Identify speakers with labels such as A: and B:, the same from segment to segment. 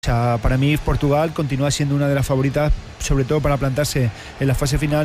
A: O sea, para mí Portugal continúa siendo una de las favoritas, sobre todo para plantarse en la fase final,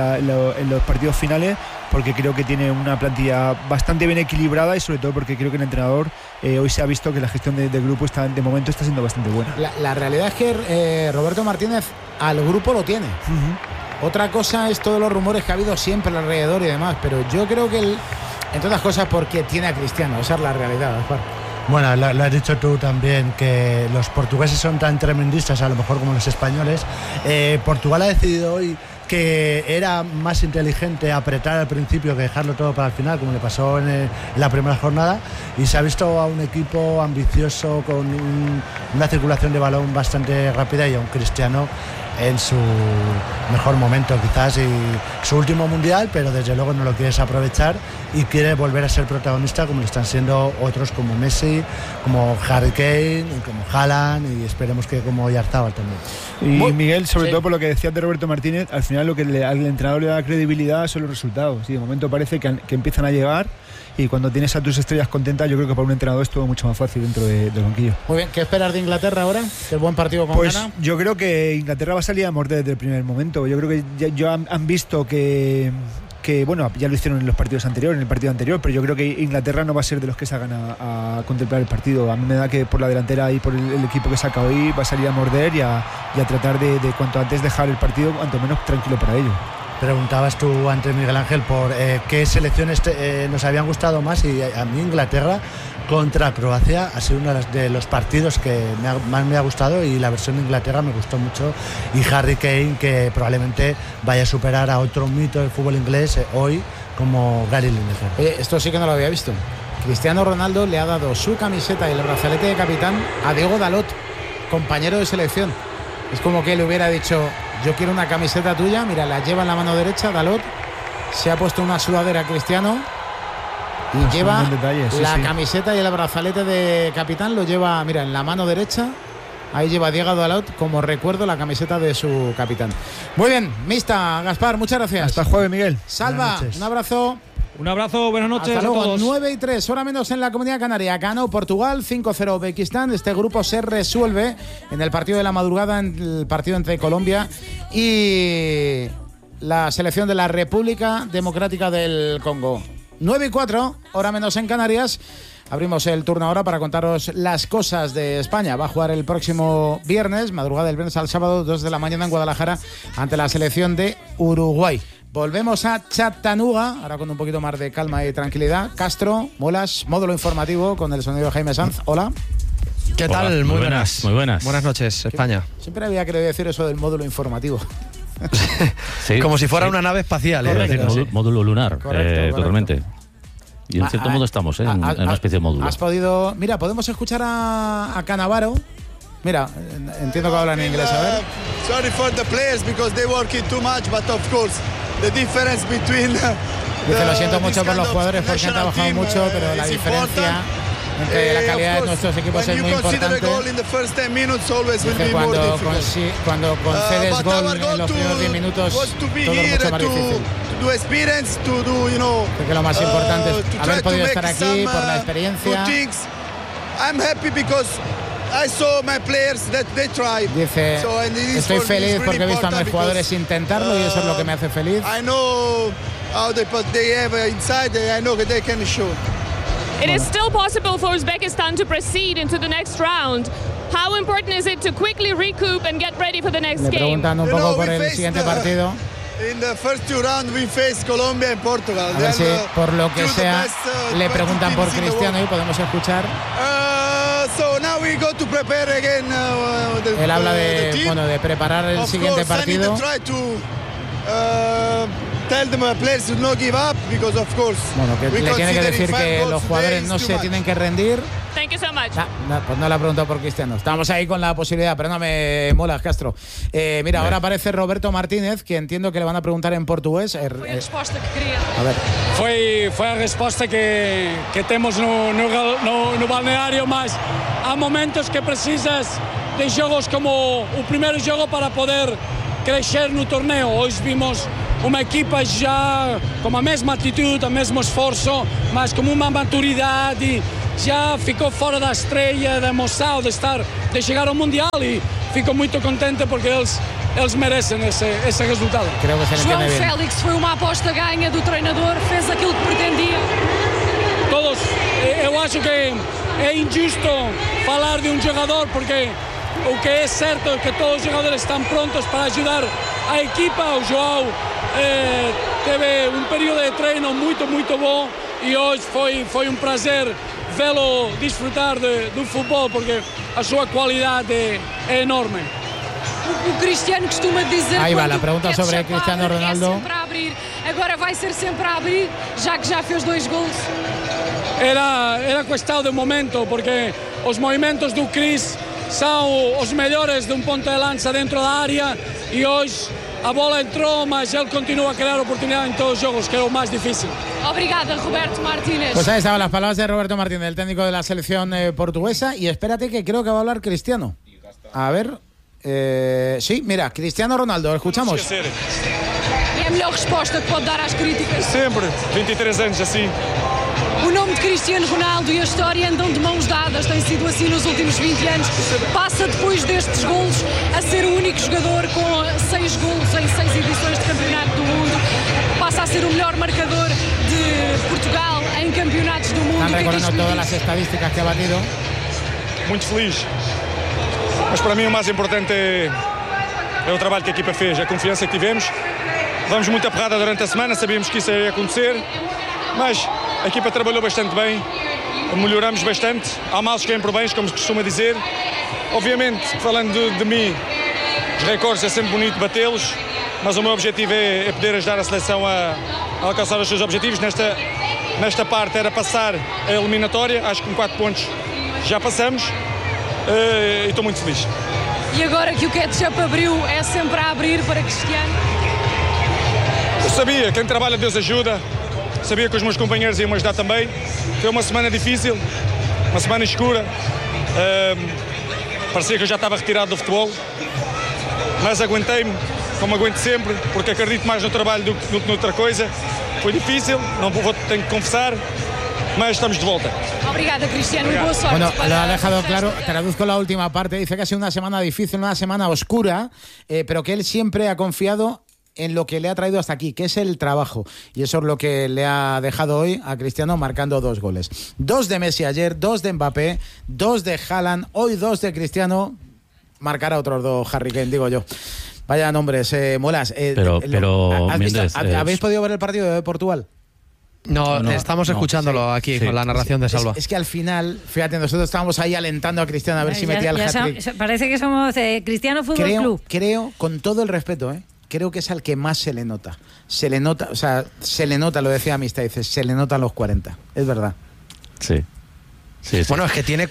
A: en los partidos finales, porque creo que tiene una plantilla bastante bien equilibrada y sobre todo porque creo que el entrenador hoy se ha visto que la gestión del grupo de momento está siendo bastante buena.
B: La realidad es que Roberto Martínez al grupo lo tiene. Otra cosa es todos los rumores que ha habido siempre alrededor y demás, pero yo creo que entre otras cosas porque tiene a Cristiano, esa es la realidad, Gaspar.
C: Bueno, lo has dicho tú también, que los portugueses son tan tremendistas a lo mejor como los españoles. Portugal ha decidido hoy que era más inteligente apretar al principio que dejarlo todo para el final, como le pasó en la primera jornada, y se ha visto a un equipo ambicioso con una circulación de balón bastante rápida y a un Cristiano en su mejor momento quizás y su último mundial, pero desde luego no lo quieres aprovechar y quiere volver a ser protagonista como lo están siendo otros como Messi, como Harry Kane, como Haaland y esperemos que como Oyarzabal también.
A: Y Miguel, sobre todo por lo que decías de Roberto Martínez, al final lo que al entrenador le da credibilidad son los resultados. Y de momento parece que empiezan a llegar y cuando tienes a tus estrellas contentas, yo creo que para un entrenador es todo mucho más fácil dentro del banquillo.
B: Muy bien, ¿qué esperas de Inglaterra ahora? ¿Qué buen partido con Ghana?
A: Pues yo creo que Inglaterra va a salir a morder desde el primer momento. Yo creo que ya han visto que bueno, ya lo hicieron en los partidos anteriores, en el partido anterior, pero yo creo que Inglaterra no va a ser de los que salgan a contemplar el partido. A mí me da que por la delantera y por el equipo que saca hoy va a salir a morder y a tratar de cuanto antes dejar el partido cuanto menos tranquilo para ello.
C: Preguntabas tú antes, Miguel Ángel, por qué selecciones nos habían gustado más, y a mí Inglaterra contra Croacia ha sido uno de los partidos que más me ha gustado, y la versión de Inglaterra me gustó mucho, y Harry Kane, que probablemente vaya a superar a otro mito del fútbol inglés hoy como Gary Lineker.
B: Esto sí que no lo había visto. Cristiano Ronaldo le ha dado su camiseta y el brazalete de capitán a Diego Dalot, compañero de selección. Es como que le hubiera dicho: yo quiero una camiseta tuya, mira, la lleva en la mano derecha. Dalot se ha puesto una sudadera a Cristiano y lleva la camiseta y el brazalete de capitán, lo lleva, mira, en la mano derecha. Ahí lleva Diego Dalot como recuerdo la camiseta de su capitán. Muy bien, mista, Gaspar, muchas gracias.
A: Hasta el jueves, Miguel.
B: Salva, un abrazo.
D: Un abrazo, buenas noches.
B: Hasta luego.
D: A todos.
B: 9:03, hora menos en la Comunidad Canaria. Ganó Portugal 5-0 Uzbekistán. Este grupo se resuelve en el partido de la madrugada, en el partido entre Colombia y la selección de la República Democrática del Congo. 9:04, hora menos en Canarias. Abrimos el turno ahora para contaros las cosas de España. Va a jugar el próximo viernes, madrugada del viernes al sábado, 2 de la mañana en Guadalajara, ante la selección de Uruguay. Volvemos a Chattanooga, ahora con un poquito más de calma y tranquilidad. Castro, Molas, módulo informativo con el sonido de Jaime Sanz. Hola.
E: ¿Qué tal?
F: Hola,
E: muy buenas.
F: Muy buenas.
E: Buenas noches, España.
B: Siempre había querido decir eso del módulo informativo.
F: Sí,
E: como si fuera una nave espacial.
F: Módulo lunar,
B: correcto.
F: Totalmente. Y en cierto modo estamos en una especie de módulo.
B: Has podido... Mira, podemos escuchar a Cannavaro. Mira, entiendo que hablan en inglés, a ver.
G: Sorry for the players because they working too much, but of course the difference between
B: Dice, lo siento mucho por los jugadores porque han trabajado mucho, pero la diferencia entre la calidad de nuestros equipos es muy importante. Dice, cuando concedes gol en los primeros 10 minutos, todo es mucho más difícil. Porque lo más importante es haber podido estar aquí por la experiencia. Dice, estoy feliz porque he visto a mis jugadores intentarlo y eso es lo que me hace feliz.
H: It is still possible for Uzbekistan to proceed into the next round. How important is it to quickly recoup and get ready for the next game?
B: Le preguntan un poco por el siguiente partido.
G: In the first two rounds we faced Colombia and Portugal.
B: A ver si por lo que sea le preguntan por Cristiano y podemos escuchar.
G: So now we go to prepare again,
B: él habla de preparar el siguiente partido.
G: Tell them players to not give up because of course.
B: Bueno, que le tiene que decir que los jugadores no se tienen que rendir.
H: Thank you so much.
B: Pues no le ha preguntado por Cristiano. Estamos ahí con la posibilidad, pero no me molas, Castro. Mira, ahora aparece Roberto Martínez, que entiendo que le van a preguntar en portugués.
H: Foi a resposta que queria.
B: A ver.
D: Foi a resposta que temos no balneário, mas há momentos que precisas de jogos como o primeiro jogo para poder crescer no torneio. Hoje vimos uma equipa já com a mesma atitude, o mesmo esforço, mas com uma maturidade já ficou fora da estreia, da emoção de chegar ao Mundial, e fico muito contente porque eles merecem esse resultado.
I: João Félix foi uma aposta ganha do treinador, fez aquilo que pretendia.
D: Todos, eu acho que é injusto falar de um jogador, porque o que é certo é que todos os jogadores estão prontos para ajudar a equipa. O João teve um período de treino muito bom, e hoje foi um prazer vê-lo desfrutar do futebol, porque a sua qualidade é enorme.
I: O Cristiano costuma dizer...
B: Ahí va la pregunta sobre Cristiano Ronaldo.
I: É sempre a abrir. Agora vai ser sempre a abrir, já que já fez 2 gols.
D: Era questão de momento, porque os movimentos do Cris são os melhores de um ponta de lança dentro da área, e hoje a bola entrou, mas ele continua a criar oportunidade en todos os jogos, que é o más difícil.
I: Obrigada, Roberto Martínez.
B: Pues ahí estaban las palabras de Roberto Martínez, el técnico de la selección portuguesa. Y espérate, que creo que va a hablar Cristiano. A ver. Sí, mira, Cristiano Ronaldo, escuchamos.
I: É a melhor resposta que pode dar às críticas.
J: Sempre, 23 anos assim.
I: O nome de Cristiano Ronaldo e a história andam de mãos dadas, tem sido assim nos últimos 20 anos. Passa depois destes golos a ser o único jogador com 6 golos em 6 edições de campeonato do mundo. Passa a ser o melhor marcador de Portugal em campeonatos do mundo.
B: Están recordando todas las estadísticas que ha batido.
J: Muito feliz. Mas para mim o mais importante é o trabalho que a equipa fez, a confiança que tivemos. Vamos muito aperrada durante a semana, sabíamos que isso ia acontecer, mas a equipa trabalhou bastante bem, melhoramos bastante. Há males que vêm por bens, como se costuma dizer. Obviamente, falando de mim, os recordes é sempre bonito batê-los, mas o meu objetivo é poder ajudar a seleção a alcançar os seus objetivos. Nesta parte era passar a eliminatória, acho que com 4 pontos já passamos, e estou muito feliz.
I: E agora que o ketchup abriu, é sempre a abrir para Cristiano?
J: Eu sabia, quem trabalha Deus ajuda, sabia que os meus companheiros iam me ajudar também. Foi uma semana difícil, uma semana escura, parecia que eu já estava retirado do futebol, mas aguentei-me, como aguento sempre, porque acredito mais no trabalho do que noutra coisa. Foi difícil, tenho que confesar, mas estamos de volta.
I: Obrigada, Cristiano, y boa sorte.
B: Bueno, lo ha dejado claro. Traduzco la última parte. Dice que ha sido una semana difícil, una semana oscura, pero que él siempre ha confiado en lo que le ha traído hasta aquí, que es el trabajo. Y eso es lo que le ha dejado hoy a Cristiano, marcando 2 goles. 2 de Messi ayer, 2 de Mbappé, 2 de Haaland, hoy 2 de Cristiano. Marcará otros 2 Harry Kane, digo yo. Vaya nombres, molas.
F: Pero Méndez,
B: ¿habéis podido ver el partido de Portugal?
E: No, estamos escuchándolo aquí con la narración de Salva.
B: Es que al final, fíjate, nosotros estábamos ahí alentando a Cristiano a ver si metía el hat-trick.
K: Parece que somos Cristiano Fútbol Club.
B: Creo, con todo el respeto, creo que es al que más se le nota. Se le nota, o sea, se le nota, lo decía Amistad, dice, se le nota a los 40. Es verdad.
F: Sí.
E: Bueno, es que tiene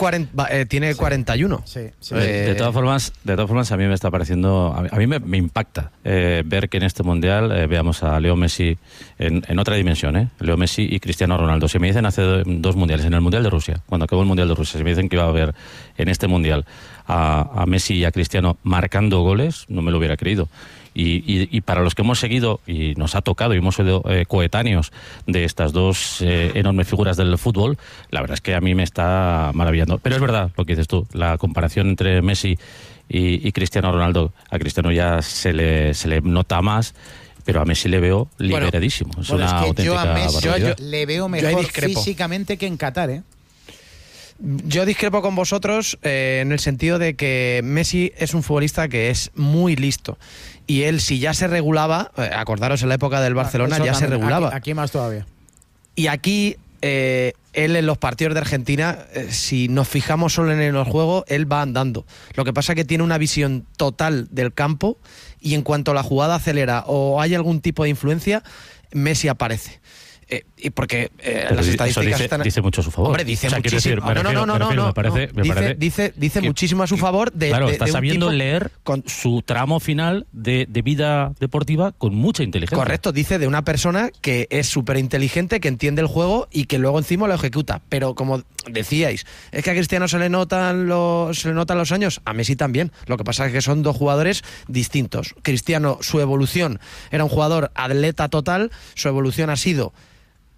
E: 41.
B: Sí.
F: De todas formas, a mí me está pareciendo, a mí me impacta ver que en este mundial veamos a Leo Messi en otra dimensión, Leo Messi y Cristiano Ronaldo. Si me dicen hace 2 mundiales, en el mundial de Rusia, cuando acabó el mundial de Rusia, si me dicen que iba a haber en este mundial a Messi y a Cristiano marcando goles, no me lo hubiera creído. Y para los que hemos seguido y nos ha tocado y hemos sido coetáneos de estas 2 enormes figuras del fútbol, la verdad es que a mí me está maravillando. Pero es verdad lo que dices tú, la comparación entre Messi y Cristiano Ronaldo. A Cristiano ya se le nota más, pero a Messi le veo liberadísimo. Es una auténtica barbaridad.
B: Yo le veo mejor físicamente que en Qatar,
E: Yo discrepo con vosotros en el sentido de que Messi es un futbolista que es muy listo. Y él, si ya se regulaba, acordaros en la época del Barcelona, ya se regulaba.
B: Aquí más todavía.
E: Y aquí, él en los partidos de Argentina, si nos fijamos solo en el juego, él va andando. Lo que pasa es que tiene una visión total del campo y en cuanto la jugada acelera o hay algún tipo de influencia, Messi aparece. Y porque las estadísticas
F: eso dice mucho a su favor.
E: Hombre, dice muchísimo. Dice muchísimo a su favor.
F: Claro, está sabiendo leer con su tramo final de vida deportiva con mucha inteligencia.
E: Correcto, dice de una persona que es súper inteligente, que entiende el juego y que luego encima lo ejecuta. Pero como decíais, es que a Cristiano se le notan los años, a Messi también. Lo que pasa es que son 2 jugadores distintos. Cristiano, su evolución, era un jugador atleta total, su evolución ha sido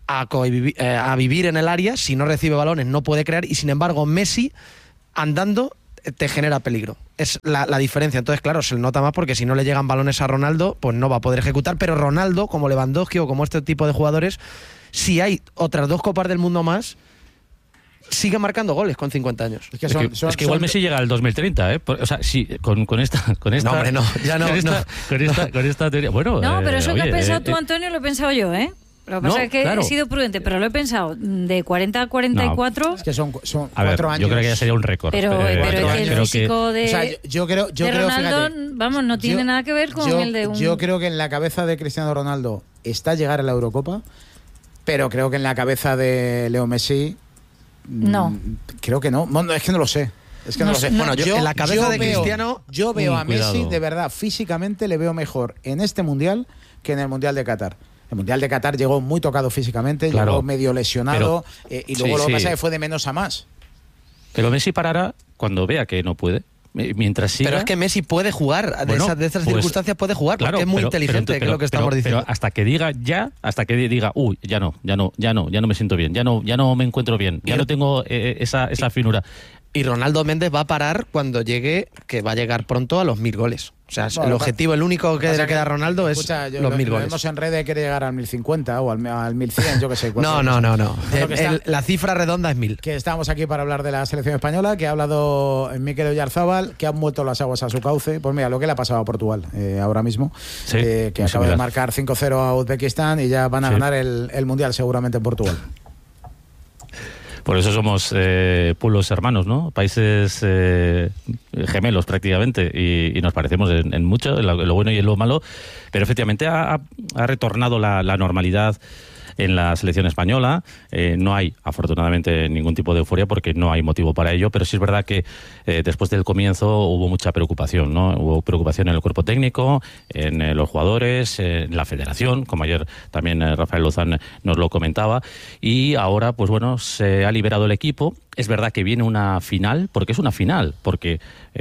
E: a vivir en el área, si no recibe balones no puede crear, y sin embargo Messi andando te genera peligro. Es la diferencia. Entonces, claro, se le nota más porque si no le llegan balones a Ronaldo, pues no va a poder ejecutar. Pero Ronaldo, como Lewandowski o como este tipo de jugadores, si hay otras 2 Copas del Mundo más, sigue marcando goles con 50 años.
F: Es que igual Messi llega al 2030, ¿eh? O sea, sí, con esta... No,
E: hombre, no, ya no.
F: Con esta teoría... Bueno,
K: no, pero eso que has pensado tú, Antonio, lo he pensado yo, ¿eh? Lo que pasa es que he sido prudente, pero lo he pensado. De 40 a 44...
B: No, es que son 4 años.
F: Yo creo que ya sería un récord.
K: Pero es que el físico de,
B: o sea, yo creo,
K: Ronaldo,
B: fíjate,
K: vamos, no tiene nada que ver con el de un...
B: Yo creo que en la cabeza de Cristiano Ronaldo está llegar a la Eurocopa, pero creo que en la cabeza de Leo Messi...
K: No.
B: Creo que no. Es que no lo sé. Es que no lo sé.
E: Bueno, yo en la cabeza de Cristiano...
B: Yo veo a Messi, de verdad, físicamente le veo mejor en este Mundial que en el Mundial de Qatar. El Mundial de Qatar llegó muy tocado físicamente, llegó medio lesionado, y luego lo que pasa es que fue de menos a más.
F: Pero Messi parará cuando vea que no puede. Mientras siga...
E: Pero es que Messi puede jugar, de esas circunstancias puede jugar, porque es muy inteligente, que es lo que estamos diciendo.
F: Pero hasta que diga uy, ya no me siento bien, ya no me encuentro bien, ya no tengo esa finura.
E: Y Ronaldo Méndez va a parar cuando llegue, que va a llegar pronto a los 1000 goles. O sea, el objetivo, el único que le queda a Ronaldo es los 1000 goles.
B: Vemos en redes quiere llegar al 1050 o al 1100, yo que sé.
E: No. La cifra redonda es 1000.
B: Que estamos aquí para hablar de la selección española, que ha hablado Mikel Oyarzábal, que han vuelto las aguas a su cauce. Pues mira, lo que le ha pasado a Portugal ahora mismo, que acaba de marcar 5-0 a Uzbekistán y ya van a ganar el Mundial seguramente en Portugal.
F: Por eso somos pueblos hermanos, ¿no? Países gemelos prácticamente, y nos parecemos en mucho, en lo bueno y en lo malo, pero efectivamente ha retornado la normalidad en la selección española. No hay, afortunadamente, ningún tipo de euforia porque no hay motivo para ello, pero sí es verdad que después del comienzo hubo mucha preocupación, ¿no? Hubo preocupación en el cuerpo técnico, en los jugadores, en la federación, como ayer también Rafael Lozán nos lo comentaba, y ahora, pues bueno, se ha liberado el equipo. Es verdad que viene una final, porque es una final, porque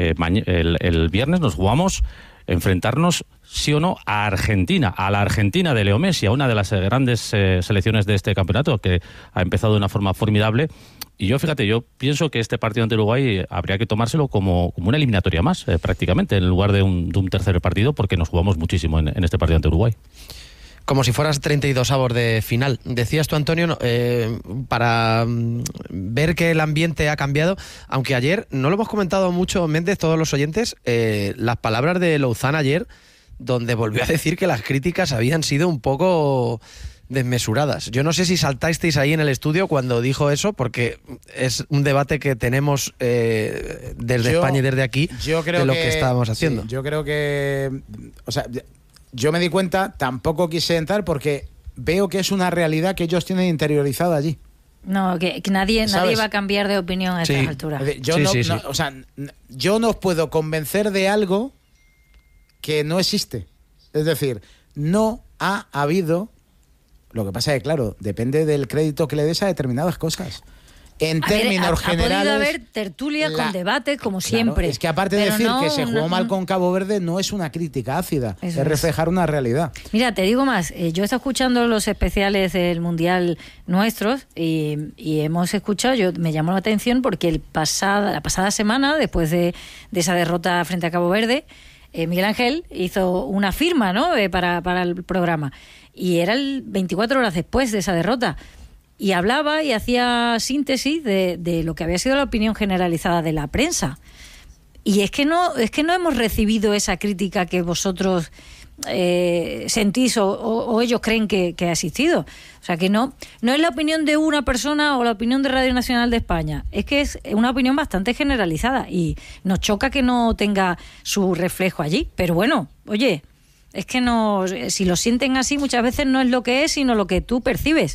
F: el viernes nos jugamos enfrentarnos, sí o no, a Argentina, a la Argentina de Leo Messi, a una de las grandes selecciones de este campeonato, que ha empezado de una forma formidable. Y yo pienso que este partido ante Uruguay habría que tomárselo como una eliminatoria más, prácticamente, en lugar de un tercer partido, porque nos jugamos muchísimo en este partido ante Uruguay.
E: Como si fueras 32avos de final. Decías tú, Antonio, para ver que el ambiente ha cambiado, aunque ayer, no lo hemos comentado mucho, Méndez, todos los oyentes, las palabras de Lozán ayer, donde volvió a decir que las críticas habían sido un poco desmesuradas. Yo no sé si saltasteis ahí en el estudio cuando dijo eso, porque es un debate que tenemos desde España y desde aquí de lo que estábamos haciendo.
B: Sí, yo creo que... O sea, yo me di cuenta, tampoco quise entrar porque veo que es una realidad que ellos tienen interiorizada allí.
K: No, que nadie va a cambiar de opinión a estas alturas.
B: O sea, yo no os puedo convencer de algo que no existe. Es decir, no ha habido... Lo que pasa es que, claro, depende del crédito que le des a determinadas cosas. En términos generales... Ha podido
K: haber tertulia con debate, como siempre.
B: Es que aparte de decir que se jugó mal con Cabo Verde, no es una crítica ácida, es reflejar una realidad.
K: Mira, te digo más, yo he estado escuchando los especiales del Mundial nuestros y hemos escuchado, me llamó la atención porque la pasada semana, después de esa derrota frente a Cabo Verde, Miguel Ángel hizo una firma, ¿no?, para el programa, y era 24 horas después de esa derrota. Y hablaba y hacía síntesis de lo que había sido la opinión generalizada de la prensa. Y es que no hemos recibido esa crítica que vosotros sentís o ellos creen que ha existido. O sea, que no es la opinión de una persona o la opinión de Radio Nacional de España. Es que es una opinión bastante generalizada y nos choca que no tenga su reflejo allí. Pero bueno, oye, es que no, si lo sienten así muchas veces no es lo que es, sino lo que tú percibes.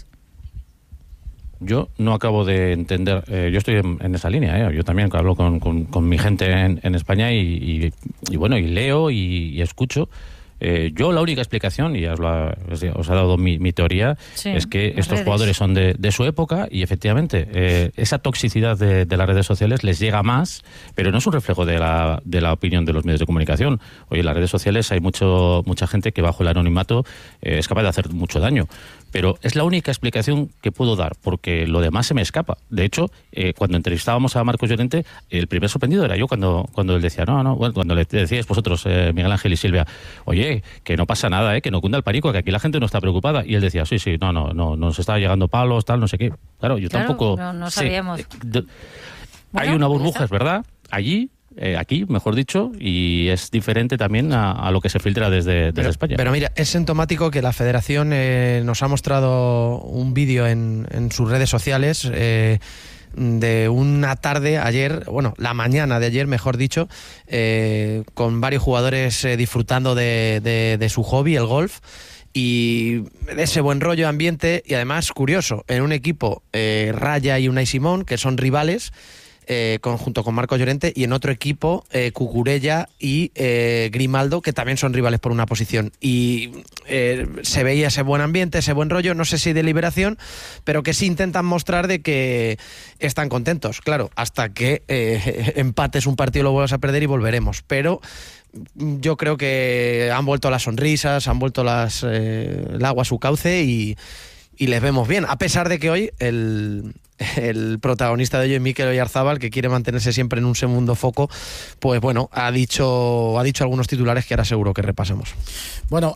F: Yo no acabo de entender, yo estoy en esa línea, yo también hablo con mi gente en España y bueno, y leo y escucho. Yo la única explicación, y os ha dado mi teoría, es que estos jugadores son de su época y efectivamente esa toxicidad de las redes sociales les llega más, pero no es un reflejo de la opinión de los medios de comunicación. Oye, en las redes sociales hay mucha gente que bajo el anonimato es capaz de hacer mucho daño, pero es la única explicación que puedo dar, porque lo demás se me escapa. De hecho, cuando entrevistábamos a Marcos Llorente, el primer sorprendido era yo cuando él decía, bueno, cuando le decíais vosotros, Miguel Ángel y Silvia, oye, que no pasa nada, que no cunda el pánico, que aquí la gente no está preocupada. Y él decía, sí, no, nos está llegando palos, tal, no sé qué. Claro, yo tampoco...
K: No sabíamos.
F: Hay una burbuja, es verdad, allí... aquí, mejor dicho, y es diferente también a lo que se filtra desde España.
E: Pero mira, es sintomático que la Federación nos ha mostrado un vídeo en sus redes sociales de una tarde ayer, bueno, la mañana de ayer, mejor dicho, con varios jugadores disfrutando de su hobby, el golf, y de ese buen rollo ambiente, y además, curioso, en un equipo Raya y Unai Simón, que son rivales, junto con Marcos Llorente, y en otro equipo Cucurella y Grimaldo, que también son rivales por una posición, y se veía ese buen ambiente, ese buen rollo, no sé si de liberación, pero que sí intentan mostrar de que están contentos, claro, hasta que empates un partido, lo vuelvas a perder y volveremos, pero yo creo que han vuelto las sonrisas, han vuelto el agua a su cauce y les vemos bien, a pesar de que hoy el protagonista de ello, Mikel Oyarzabal, que quiere mantenerse siempre en un segundo foco, pues bueno, ha dicho algunos titulares que ahora seguro que repasamos.
B: Bueno,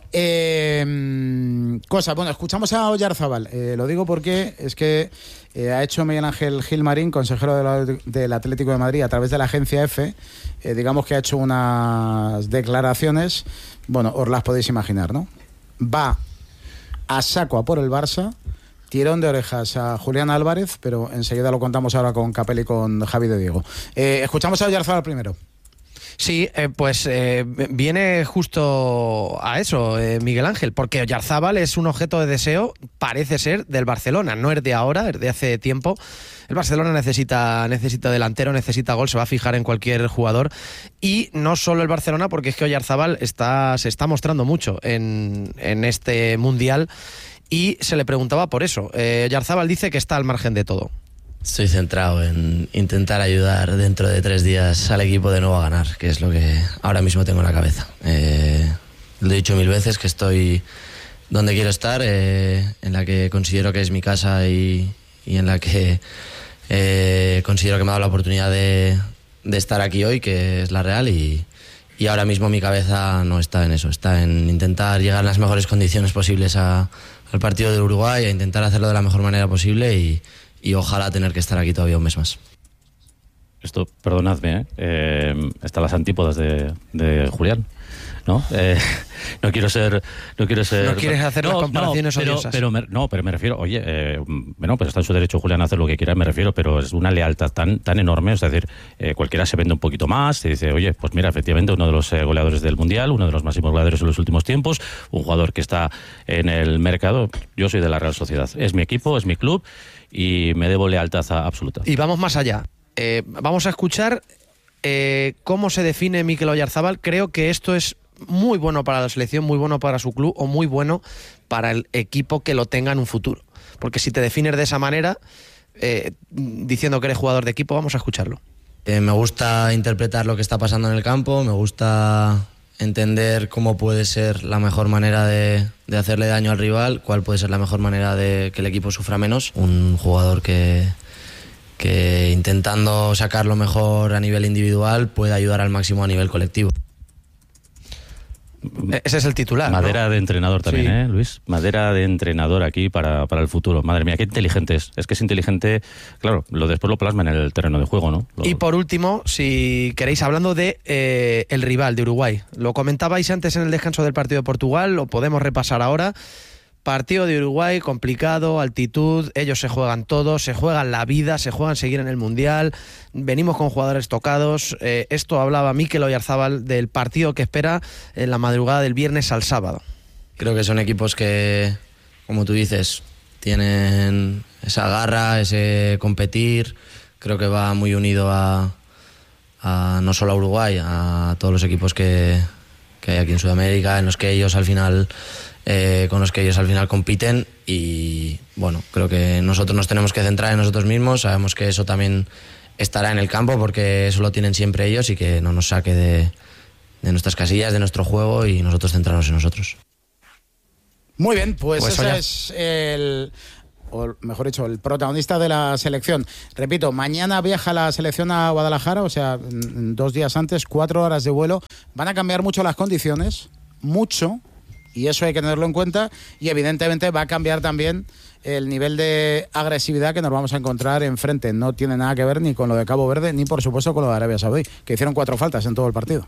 B: escuchamos a Oyarzabal, lo digo porque es que ha hecho Miguel Ángel Gilmarín, consejero del Atlético de Madrid, a través de la agencia EFE, digamos que ha hecho unas declaraciones, bueno, os las podéis imaginar, ¿no? Va a saco a por el Barça, tirón de orejas a Julián Álvarez, pero enseguida lo contamos ahora con Capel y con Javi de Diego. Escuchamos a Oyarzabal primero.
E: Sí, pues viene justo a eso, Miguel Ángel, porque Oyarzabal es un objeto de deseo, parece ser, del Barcelona, no es de ahora, es de hace tiempo. El Barcelona necesita delantero, necesita gol, se va a fijar en cualquier jugador, y no solo el Barcelona, porque es que Oyarzabal se está mostrando mucho en este Mundial, y se le preguntaba por eso. Oyarzabal dice que está al margen de todo.
L: Estoy centrado en intentar ayudar dentro de 3 días al equipo de nuevo a ganar, que es lo que ahora mismo tengo en la cabeza. Lo he dicho 1000 veces, que estoy donde quiero estar, en la que considero que es mi casa y en la que considero que me ha dado la oportunidad de estar aquí hoy, que es la Real, y ahora mismo mi cabeza no está en eso, está en intentar llegar en las mejores condiciones posibles al partido de Uruguay, a intentar hacerlo de la mejor manera posible y ojalá tener que estar aquí todavía un mes más.
F: Esto, perdonadme, están las antípodas de Julián, ¿no? No quiero ser...
E: No quieres hacer las comparaciones odiosas.
F: Pero me refiero, oye, bueno, pero está en su derecho Julián a hacer lo que quiera, me refiero, pero es una lealtad tan enorme, es decir, cualquiera se vende un poquito más y dice, oye, pues mira, efectivamente, uno de los goleadores del Mundial, uno de los máximos goleadores en los últimos tiempos, un jugador que está en el mercado, yo soy de la Real Sociedad, es mi equipo, es mi club, y me debo lealtad absoluta.
E: Y vamos más allá. Vamos a escuchar cómo se define Mikel Oyarzabal. Creo que esto es muy bueno para la selección, muy bueno para su club o muy bueno para el equipo que lo tenga en un futuro. Porque si te defines de esa manera, diciendo que eres jugador de equipo, vamos a escucharlo.
L: Me gusta interpretar lo que está pasando en el campo, me gusta entender cómo puede ser la mejor manera de hacerle daño al rival, cuál puede ser la mejor manera de que el equipo sufra menos. Un jugador que intentando sacar lo mejor a nivel individual puede ayudar al máximo a nivel colectivo.
E: Ese es el titular,
F: Madera, ¿no? De entrenador también,
E: sí.
F: Luis. Madera de entrenador aquí para el futuro. Madre mía, qué inteligente es. Es que es inteligente, claro, después lo plasma en el terreno de juego, ¿no?
E: Y por último, si queréis, hablando de el rival de Uruguay. Lo comentabais antes en el descanso del partido de Portugal, lo podemos repasar ahora. Partido de Uruguay, complicado, altitud, ellos se juegan todo, se juegan la vida, se juegan seguir en el Mundial, venimos con jugadores tocados. Esto hablaba Mikel Oyarzabal del partido que espera en la madrugada del viernes al sábado.
L: Creo que son equipos que, como tú dices, tienen esa garra, ese competir. Creo que va muy unido a no solo a Uruguay, a todos los equipos que hay aquí en Sudamérica, en los que ellos al final... con los que ellos al final compiten, y bueno, creo que nosotros nos tenemos que centrar en nosotros mismos. Sabemos que eso también estará en el campo porque eso lo tienen siempre ellos, y que no nos saque de nuestras casillas, de nuestro juego, y nosotros centrarnos en nosotros.
B: Muy bien, pues ese es o mejor dicho, el protagonista de la selección. Repito, mañana viaja la selección a Guadalajara, o sea, 2 días antes, 4 horas de vuelo. Van a cambiar mucho las condiciones, mucho, y eso hay que tenerlo en cuenta, y evidentemente va a cambiar también el nivel de agresividad que nos vamos a encontrar enfrente. No tiene nada que ver ni con lo de Cabo Verde, ni por supuesto con lo de Arabia Saudí, que hicieron 4 faltas en todo el partido.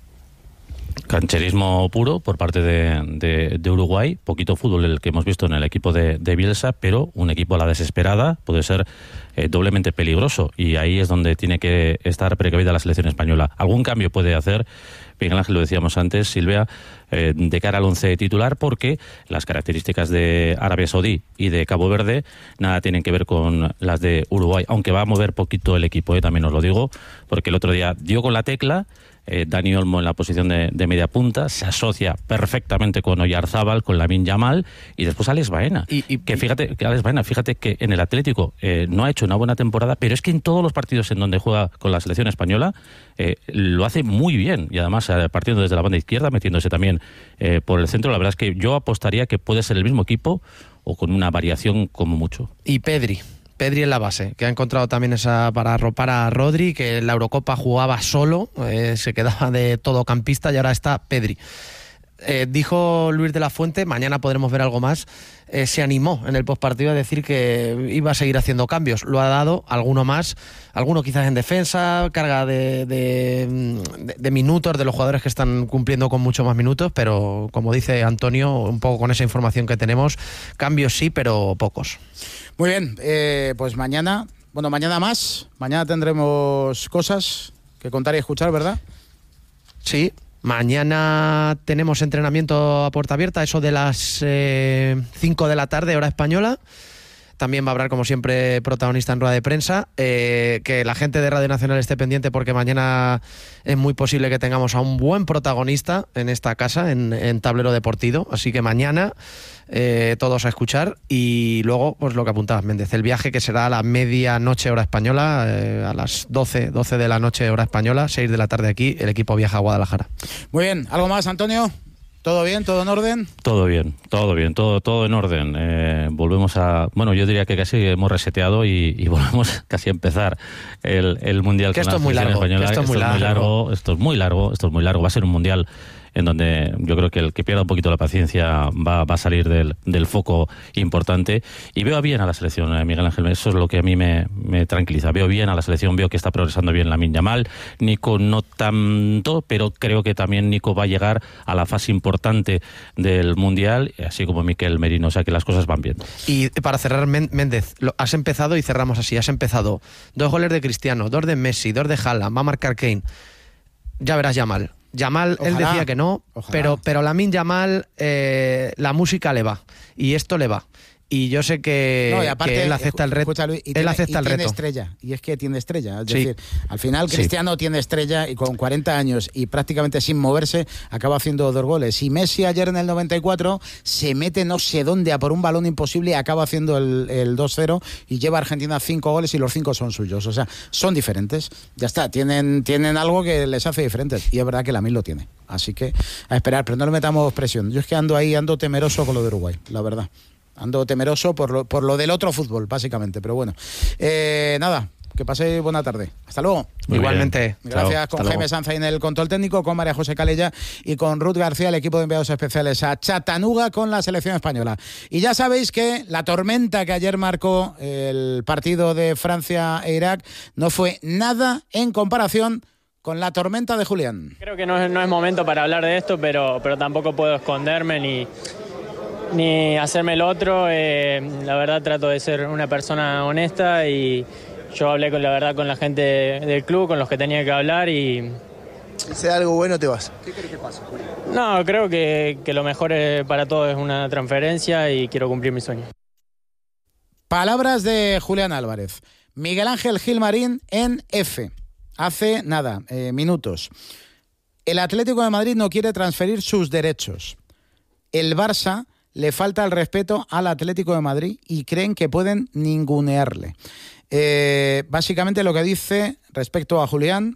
F: Cancherismo puro por parte de Uruguay, poquito fútbol el que hemos visto en el equipo de Bielsa, pero un equipo a la desesperada puede ser doblemente peligroso, y ahí es donde tiene que estar precavida la selección española. Algún cambio puede hacer Miguel Ángel, lo decíamos antes, Silvia, de cara al 11 titular, porque las características de Arabia Saudí y de Cabo Verde nada tienen que ver con las de Uruguay, aunque va a mover poquito el equipo, también os lo digo, porque el otro día dio con la tecla. Dani Olmo en la posición de media punta se asocia perfectamente con Oyarzábal, con Lamine Yamal, y después Alex Baena. Fíjate que en el Atlético no ha hecho una buena temporada, pero es que en todos los partidos en donde juega con la selección española lo hace muy bien, y además partiendo desde la banda izquierda, metiéndose también por el centro. La verdad es que yo apostaría que puede ser el mismo equipo o con una variación como mucho.
E: Y Pedri en la base, que ha encontrado también esa para arropar a Rodri, que en la Eurocopa jugaba solo, se quedaba de todocampista, y ahora está Pedri. Dijo Luis de la Fuente, mañana podremos ver algo más, se animó en el postpartido a decir que iba a seguir haciendo cambios. Lo ha dado, alguno más, alguno quizás en defensa, carga de minutos de los jugadores que están cumpliendo con mucho más minutos, pero como dice Antonio, un poco con esa información que tenemos, cambios sí, pero pocos.
B: Muy bien, pues mañana más, mañana tendremos cosas que contar y escuchar, ¿verdad?
E: Sí. Mañana tenemos entrenamiento a puerta abierta, eso de las 5 de la tarde, hora española. También va a haber, como siempre, protagonista en rueda de prensa. Que la gente de Radio Nacional esté pendiente, porque mañana es muy posible que tengamos a un buen protagonista en esta casa, en Tablero Deportivo. Así que mañana todos a escuchar. Y luego, pues lo que apuntabas, Méndez, el viaje que será a la medianoche hora española, a las 12 de la noche hora española, 6 de la tarde aquí, el equipo viaja a Guadalajara.
B: Muy bien, ¿algo más, Antonio? ¿Todo bien? ¿Todo en orden?
F: Todo bien, todo en orden. Volvemos a... Bueno, yo diría que casi hemos reseteado y volvemos casi a empezar el Mundial.
E: Que esto es muy largo. Esto es muy largo.
F: Esto es muy largo. Va a ser un Mundial en donde yo creo que el que pierda un poquito la paciencia va a salir del foco importante. Y veo bien a la selección, Miguel Ángel, eso es lo que a mí me tranquiliza. Veo bien a la selección, veo que está progresando bien Lamine Yamal. Nico no tanto, pero creo que también Nico va a llegar a la fase importante del Mundial, así como Mikel Merino, o sea que las cosas van bien.
E: Y para cerrar, Méndez, has empezado, y cerramos así, has empezado 2 goles de Cristiano, 2 de Messi, 2 de Haaland, va a marcar Kane. Ya verás Yamal, ojalá, él decía que no, pero Lamine Yamal, la música le va, y esto le va. Y yo sé que,
B: no, y aparte,
E: que él acepta el reto.
B: Luis,
E: él acepta el reto.
B: Tiene estrella, y es que tiene estrella. Es
E: sí.
B: decir, al final Cristiano tiene estrella, y con 40 años y prácticamente sin moverse, acaba haciendo 2 goles. Y Messi ayer en el 94 se mete no sé dónde a por un balón imposible y acaba haciendo el 2-0 y lleva a Argentina 5 goles y los 5 son suyos. O sea, son diferentes. Ya está, tienen algo que les hace diferentes. Y es verdad que Lamine lo tiene. Así que a esperar, pero no le metamos presión. Yo es que ando temeroso con lo de Uruguay, la verdad. Ando temeroso por lo del otro fútbol, básicamente. Pero bueno, nada, que paséis buena tarde. Hasta luego.
E: Igualmente.
B: Gracias. Con Jaime Sanz en el control técnico, con María José Calella y con Ruth García, el equipo de enviados especiales a Chattanooga con la selección española. Y ya sabéis que la tormenta que ayer marcó el partido de Francia e Irak no fue nada en comparación con la tormenta de Julián.
M: Creo que no es momento para hablar de esto, pero tampoco puedo esconderme ni hacerme el otro. La verdad trato de ser una persona honesta, y yo hablé con la gente del club, con los que tenía que hablar, y...
N: Si sea algo bueno te vas. ¿Qué crees que pasa?
M: No, creo que lo mejor para todos es una transferencia, y quiero cumplir mi sueño.
B: Palabras de Julián Álvarez. Miguel Ángel Gilmarín en F. Hace nada, minutos. El Atlético de Madrid no quiere transferir sus derechos. El Barça le falta el respeto al Atlético de Madrid y creen que pueden ningunearle. Básicamente lo que dice respecto a Julián,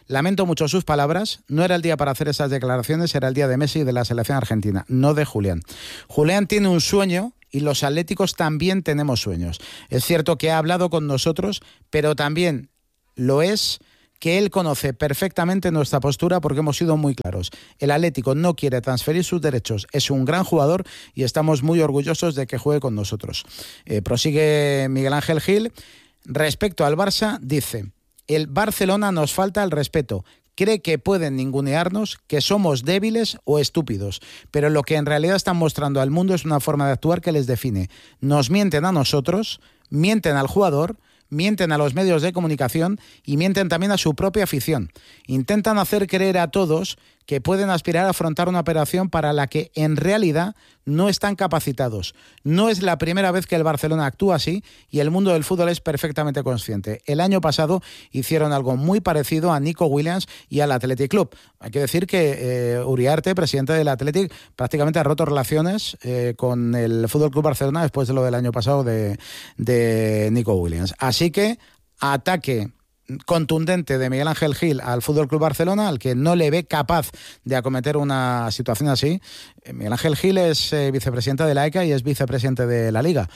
B: lamento mucho sus palabras, no era el día para hacer esas declaraciones, era el día de Messi y de la selección argentina, no de Julián. Julián tiene un sueño y los atléticos también tenemos sueños. Es cierto que ha hablado con nosotros, pero también lo es que él conoce perfectamente nuestra postura porque hemos sido muy claros. El Atlético no quiere transferir sus derechos, es un gran jugador y estamos muy orgullosos de que juegue con nosotros. Prosigue Miguel Ángel Gil. Respecto al Barça, dice: el Barcelona nos falta el respeto. Cree que pueden ningunearnos, que somos débiles o estúpidos, pero lo que en realidad están mostrando al mundo es una forma de actuar que les define. Nos mienten a nosotros, mienten al jugador, mienten a los medios de comunicación y mienten también a su propia afición. Intentan hacer creer a todos que pueden aspirar a afrontar una operación para la que en realidad no están capacitados. No es la primera vez que el Barcelona actúa así y el mundo del fútbol es perfectamente consciente. El año pasado hicieron algo muy parecido a Nico Williams y al Athletic Club. Hay que decir que Uriarte, presidente del Athletic, prácticamente ha roto relaciones con el Fútbol Club Barcelona después de lo del año pasado de Nico Williams. Así que ataque contundente de Miguel Ángel Gil al Fútbol Club Barcelona, al que no le ve capaz de acometer una situación así. Miguel Ángel Gil es vicepresidente de la ECA y es vicepresidente de la Liga.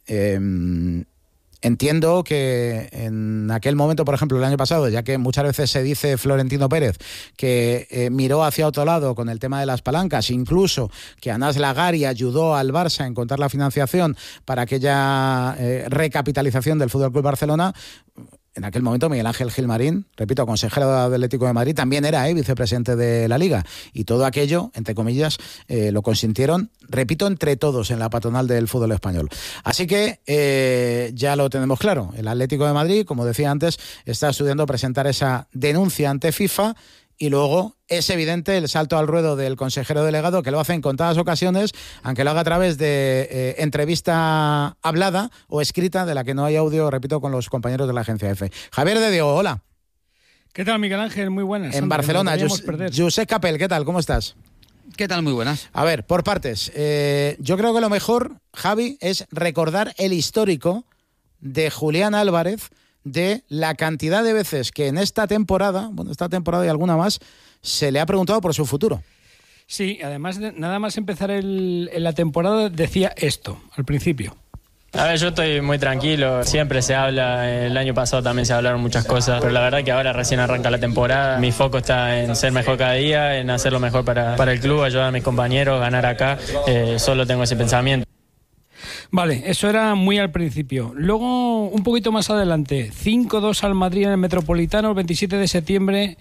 B: Entiendo que en aquel momento, por ejemplo, el año pasado, ya que muchas veces se dice Florentino Pérez que miró hacia otro lado con el tema de las palancas, incluso que Anas Lagari ayudó al Barça a encontrar la financiación para aquella recapitalización del Fútbol Club Barcelona. En aquel momento Miguel Ángel Gil Marín, repito, consejero del Atlético de Madrid, también era vicepresidente de la Liga. Y todo aquello, entre comillas, lo consintieron, repito, entre todos en la patronal del fútbol español. Así que ya lo tenemos claro. El Atlético de Madrid, como decía antes, está estudiando presentar esa denuncia ante FIFA. Y luego es evidente el salto al ruedo del consejero delegado, que lo hace en contadas ocasiones, aunque lo haga a través de entrevista hablada o escrita, de la que no hay audio, repito, con los compañeros de la agencia EFE. Javier de Diego, hola.
O: ¿Qué tal, Miguel Ángel? Muy buenas.
B: En Barcelona, Josep Capel, ¿qué tal? ¿Cómo estás?
P: ¿Qué tal? Muy buenas.
B: A ver, por partes. Yo creo que lo mejor, Javi, es recordar el histórico de Julián Álvarez, de la cantidad de veces que en esta temporada y alguna más, se le ha preguntado por su futuro.
O: Sí, además, nada más empezar la temporada decía esto, al principio.
M: A ver, yo estoy muy tranquilo, siempre se habla, el año pasado también se hablaron muchas cosas, pero la verdad que ahora recién arranca la temporada, mi foco está en ser mejor cada día, en hacer lo mejor para el club, ayudar a mis compañeros, ganar acá, solo tengo ese pensamiento.
O: Vale, eso era muy al principio. Luego, un poquito más adelante, 5-2 al Madrid en el Metropolitano, el 27 de septiembre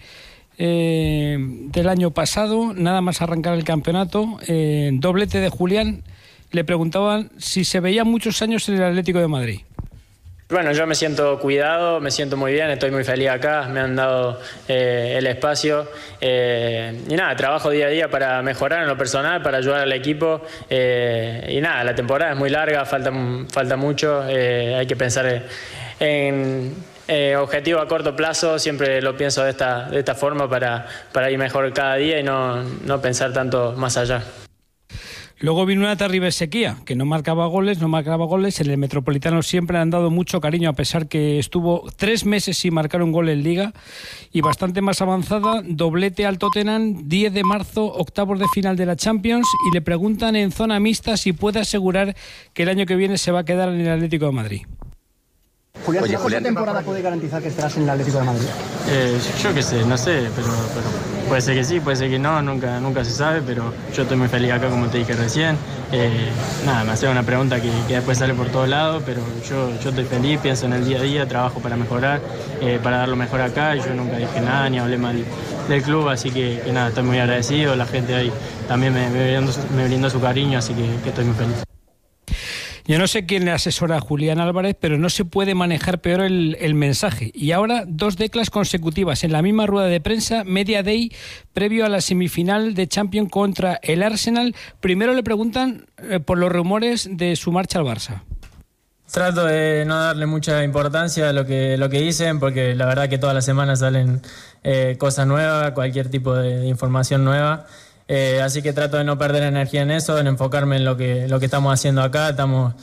O: del año pasado, nada más arrancar el campeonato, doblete de Julián. Le preguntaban si se veía muchos años en el Atlético de Madrid.
M: Bueno, yo me siento cuidado, me siento muy bien, estoy muy feliz acá, me han dado el espacio y nada, trabajo día a día para mejorar en lo personal, para ayudar al equipo y nada, la temporada es muy larga, falta mucho, hay que pensar en objetivo a corto plazo, siempre lo pienso de esta forma para ir mejor cada día y no pensar tanto más allá.
O: Luego vino una terrible sequía, que no marcaba goles. En el Metropolitano siempre han dado mucho cariño, a pesar que estuvo 3 meses sin marcar un gol en Liga. Y bastante más avanzada, doblete al Tottenham, 10 de marzo, octavos de final de la Champions. Y le preguntan en zona mixta si puede asegurar que el año que viene se va a quedar en el Atlético de Madrid.
Q: Julián, ¿esta temporada puede garantizar que estarás en el Atlético de Madrid?
M: Yo qué sé, no sé, pero puede ser que sí, puede ser que no, nunca se sabe, pero yo estoy muy feliz acá, como te dije recién. Nada, me hacen una pregunta que después sale por todos lados, pero yo estoy feliz, pienso en el día a día, trabajo para mejorar, para dar lo mejor acá, y yo nunca dije nada, ni hablé mal del club, así que nada, estoy muy agradecido, la gente ahí también me brindó su cariño, así que estoy muy feliz.
O: Yo no sé quién le asesora a Julián Álvarez, pero no se puede manejar peor el mensaje. Y ahora 2 declas consecutivas en la misma rueda de prensa, media day, previo a la semifinal de Champions contra el Arsenal. Primero le preguntan por los rumores de su marcha al Barça.
M: Trato de no darle mucha importancia a lo que dicen, porque la verdad que todas las semanas salen cosas nuevas, cualquier tipo de información nueva. Así que trato de no perder energía en eso, en enfocarme en lo que estamos haciendo acá. Estamos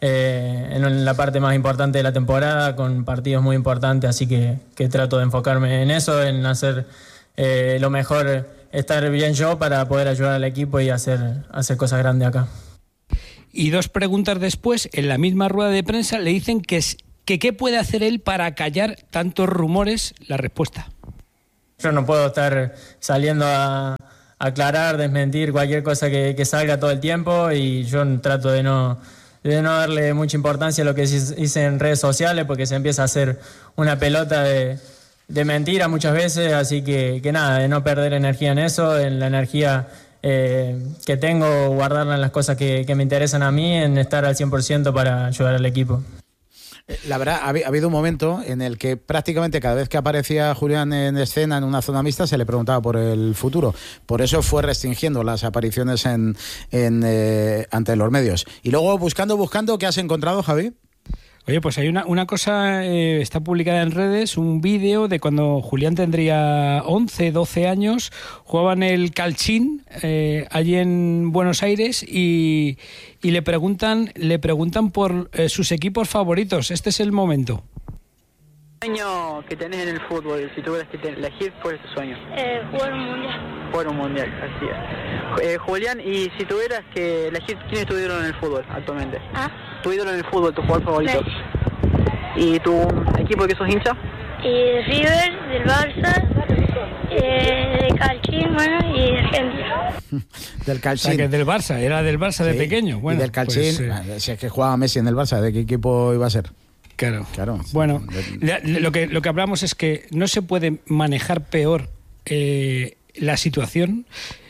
M: en la parte más importante de la temporada, con partidos muy importantes, así que trato de enfocarme en eso, en hacer lo mejor, estar bien yo para poder ayudar al equipo y hacer cosas grandes acá.
O: Y 2 preguntas después, en la misma rueda de prensa, le dicen que qué puede hacer él para callar tantos rumores. La respuesta:
M: yo no puedo estar saliendo a aclarar, desmentir cualquier cosa que salga todo el tiempo, y yo trato de no darle mucha importancia a lo que hice en redes sociales, porque se empieza a hacer una pelota de mentira muchas veces, así que nada, de no perder energía en eso, en la energía que tengo, guardarla en las cosas que me interesan a mí, en estar al 100% para ayudar al equipo.
B: La verdad, ha habido un momento en el que prácticamente cada vez que aparecía Julián en escena en una zona mixta se le preguntaba por el futuro. Por eso fue restringiendo las apariciones ante los medios. Y luego buscando, ¿qué has encontrado, Javi?
O: Oye, pues hay una cosa, está publicada en redes, un vídeo de cuando Julián tendría 11, 12 años, jugaban el Calchín allí en Buenos Aires y le preguntan por sus equipos favoritos. Este es el momento.
P: Sueño que tenés en el fútbol, si tuvieras que elegir, ¿cuál es tu sueño?
R: Jugar un mundial.
P: Jugar un mundial, así es. Julián, y si tuvieras que elegir, ¿quién es tu ídolo en el fútbol actualmente? Tu ídolo en el fútbol, tu jugador favorito.
R: Messi.
P: ¿Y tu equipo de que sos hincha?
R: River, del Barça, de Calchín, bueno, y de Argentina.
B: Del Calchín.
O: O sea, que del Barça, era del Barça de pequeño. Bueno,
B: y del Calchín, pues, si es que jugaba Messi en el Barça, ¿de qué equipo iba a ser?
O: Claro. Bueno, lo que hablamos es que no se puede manejar peor la situación,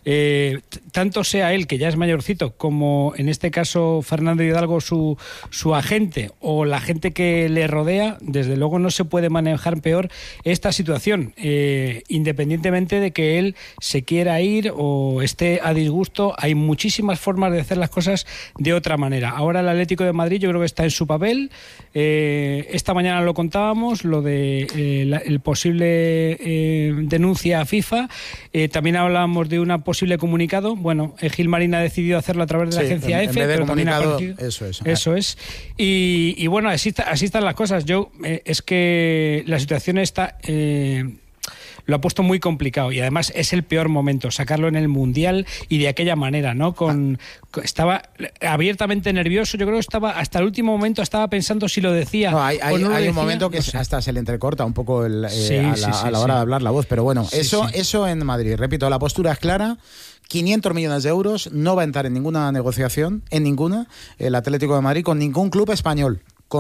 O: tanto sea él, que ya es mayorcito, como en este caso Fernando Hidalgo, su agente, o la gente que le rodea. Desde luego no se puede manejar peor esta situación, independientemente de que él se quiera ir o esté a disgusto. Hay muchísimas formas de hacer las cosas de otra manera. Ahora el Atlético de Madrid yo creo que está en su papel. Esta mañana lo contábamos, lo de el posible denuncia a FIFA. También hablábamos de una posible comunicado. Bueno, Gilmarín ha decidido hacerlo a través de la agencia EFE, pero también ha aparecido. Eso es. Y bueno, así están las cosas. Es que la situación está lo ha puesto muy complicado, y además es el peor momento sacarlo en el Mundial y de aquella manera, ¿no? Estaba abiertamente nervioso. Yo creo que hasta el último momento estaba pensando si lo decía. No,
B: hay un momento que hasta se le entrecorta un poco a la hora de hablar la voz, pero bueno, eso en Madrid. Repito, la postura es clara. 500 millones de euros, no va a entrar en ninguna negociación, el Atlético de Madrid con ningún club español.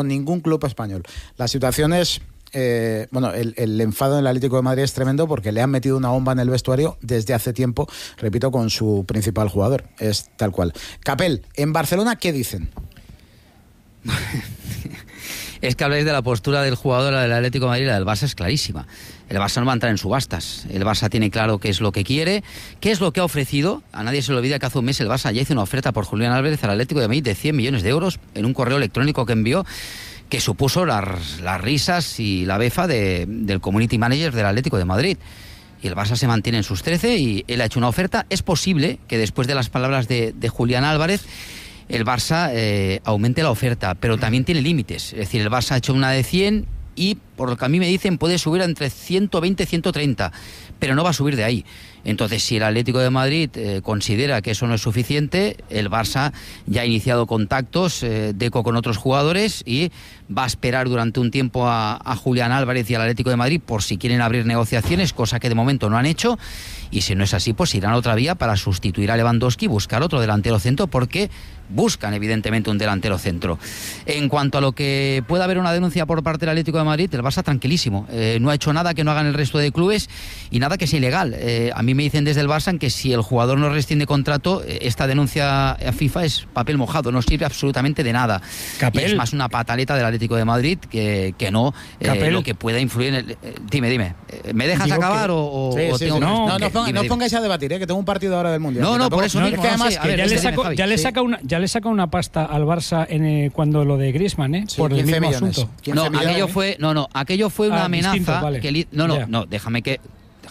B: La situación es... el enfado en el Atlético de Madrid es tremendo, porque le han metido una bomba en el vestuario desde hace tiempo, repito, con su principal jugador. Es tal cual. Capel, en Barcelona, ¿qué dicen?
S: Es que habláis de la postura del jugador, la del Atlético de Madrid, la del Barça es clarísima. El Barça no va a entrar en subastas. El Barça tiene claro qué es lo que quiere, qué es lo que ha ofrecido. A nadie se le olvida que hace un mes el Barça ya hizo una oferta por Julián Álvarez al Atlético de Madrid de 100 millones de euros en un correo electrónico que envió, que supuso las risas y la befa del community manager del Atlético de Madrid. Y el Barça se mantiene en sus 13 y él ha hecho una oferta. Es posible que después de las palabras de Julián Álvarez el Barça aumente la oferta, pero también tiene límites. Es decir, el Barça ha hecho una de 100 y, por lo que a mí me dicen, puede subir a entre 120 y 130, pero no va a subir de ahí. Entonces, si el Atlético de Madrid considera que eso no es suficiente, el Barça ya ha iniciado contactos con otros jugadores y va a esperar durante un tiempo a Julián Álvarez y al Atlético de Madrid por si quieren abrir negociaciones, cosa que de momento no han hecho. Y si no es así, pues irán a otra vía para sustituir a Lewandowski y buscar otro delantero centro, porque buscan evidentemente un delantero centro. En cuanto a lo que pueda haber una denuncia por parte del Atlético de Madrid, el Barça tranquilísimo. No ha hecho nada que no hagan el resto de clubes y nada que sea ilegal. A mí me dicen desde el Barça que si el jugador no rescinde contrato, esta denuncia a FIFA es papel mojado, no sirve absolutamente de nada. Y es más una pataleta del Atlético de Madrid que no lo que pueda influir en el... Dime. ¿Me dejas acabar o tengo que...?
B: No os pongáis a debatir, que tengo un partido ahora del Mundial.
S: No, por eso
B: es que además
O: ya le saca una pasta al Barça cuando lo de Griezmann, por el mismo asunto.
S: Aquello fue una amenaza.
O: Vale.
S: Déjame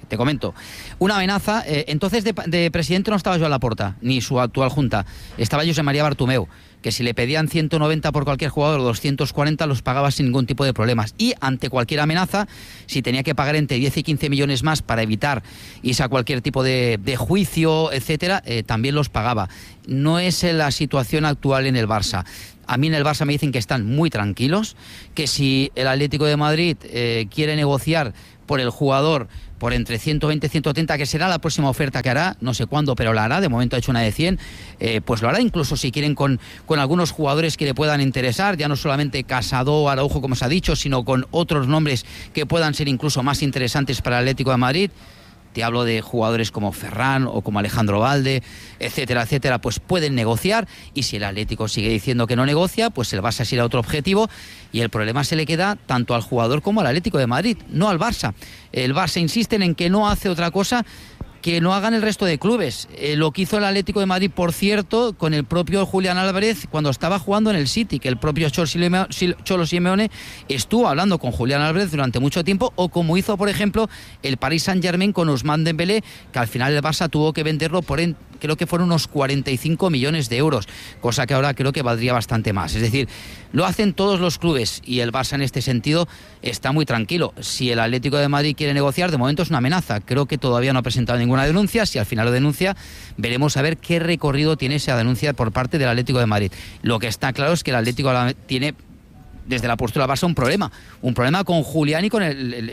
S: Te comento. Una amenaza, entonces de presidente no estaba Joan Laporta, ni su actual junta, estaba José María Bartomeu, que si le pedían 190 por cualquier jugador o 240 los pagaba sin ningún tipo de problemas. Y ante cualquier amenaza, si tenía que pagar entre 10 y 15 millones más para evitar irse a cualquier tipo de juicio, etcétera, también los pagaba. No es la situación actual en el Barça. A mí en el Barça me dicen que están muy tranquilos, que si el Atlético de Madrid quiere negociar por el jugador por entre 120 y 130, que será la próxima oferta que hará, no sé cuándo, pero la hará, de momento ha hecho una de 100, pues lo hará, incluso si quieren con algunos jugadores que le puedan interesar, ya no solamente Casado, Araujo, como se ha dicho, sino con otros nombres que puedan ser incluso más interesantes para el Atlético de Madrid. Te hablo de jugadores como Ferran o como Alejandro Valde, etcétera, etcétera, pues pueden negociar, y si el Atlético sigue diciendo que no negocia, pues el Barça irá a otro objetivo, y el problema se le queda tanto al jugador como al Atlético de Madrid, no al Barça. El Barça insiste en que no hace otra cosa que no hagan el resto de clubes. Lo que hizo el Atlético de Madrid, por cierto, con el propio Julián Álvarez cuando estaba jugando en el City, que el propio Cholo Simeone estuvo hablando con Julián Álvarez durante mucho tiempo, o como hizo, por ejemplo, el Paris Saint-Germain con Ousmane Dembélé, que al final el Barça tuvo que venderlo por creo que fueron unos 45 millones de euros, cosa que ahora creo que valdría bastante más. Es decir, lo hacen todos los clubes, y el Barça en este sentido está muy tranquilo. Si el Atlético de Madrid quiere negociar, de momento es una amenaza. Creo que todavía no ha presentado ninguna denuncia. Si al final lo denuncia, veremos a ver qué recorrido tiene esa denuncia por parte del Atlético de Madrid. Lo que está claro es que el Atlético tiene, desde la postura Barça, un problema con Julián y con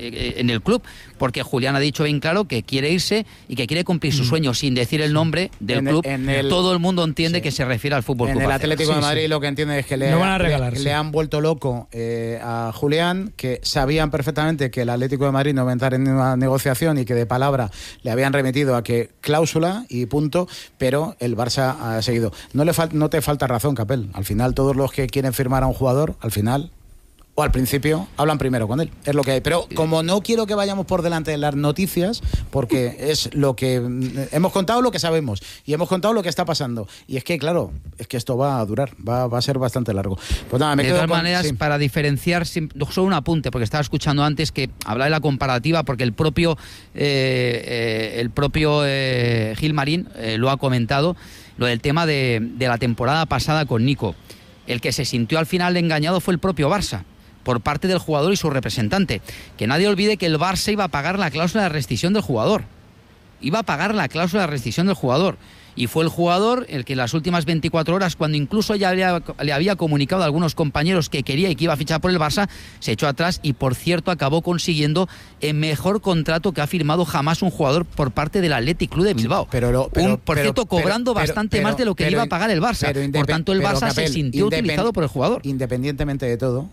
S: en el club, porque Julián ha dicho bien claro que quiere irse y que quiere cumplir su sueño, sin decir el nombre del club. Todo el mundo entiende que se refiere al Fútbol Club
B: Barcelona. En el Atlético de Madrid lo que entiende es que le han vuelto loco a Julián, que sabían perfectamente que el Atlético de Madrid no iba a entrar en una negociación y que de palabra le habían remitido a que cláusula y punto, pero el Barça ha seguido. No te falta razón, Capel. Al final todos los que quieren firmar a un jugador, al final o al principio hablan primero con él, es lo que hay. Pero como no quiero que vayamos por delante de las noticias, porque es lo que hemos contado, lo que sabemos, y hemos contado lo que está pasando, y es que claro, es que esto va a durar, va a ser bastante largo. Pues nada,
S: de todas maneras, para diferenciar, solo un apunte, porque estaba escuchando antes que hablaba de la comparativa, porque el propio Gil Marín lo ha comentado, lo del tema de la temporada pasada con Nico. El que se sintió al final engañado fue el propio Barça, por parte del jugador y su representante. Que nadie olvide que el Barça iba a pagar la cláusula de rescisión del jugador. Y fue el jugador el que en las últimas 24 horas, cuando incluso ya le había comunicado a algunos compañeros que quería y que iba a fichar por el Barça, se echó atrás y, por cierto, acabó consiguiendo el mejor contrato que ha firmado jamás un jugador por parte del Athletic Club de Bilbao. Por cierto, cobrando bastante más de lo que le iba a pagar el Barça. Por tanto, el Barça se sintió utilizado por el jugador.
B: Independientemente de todo,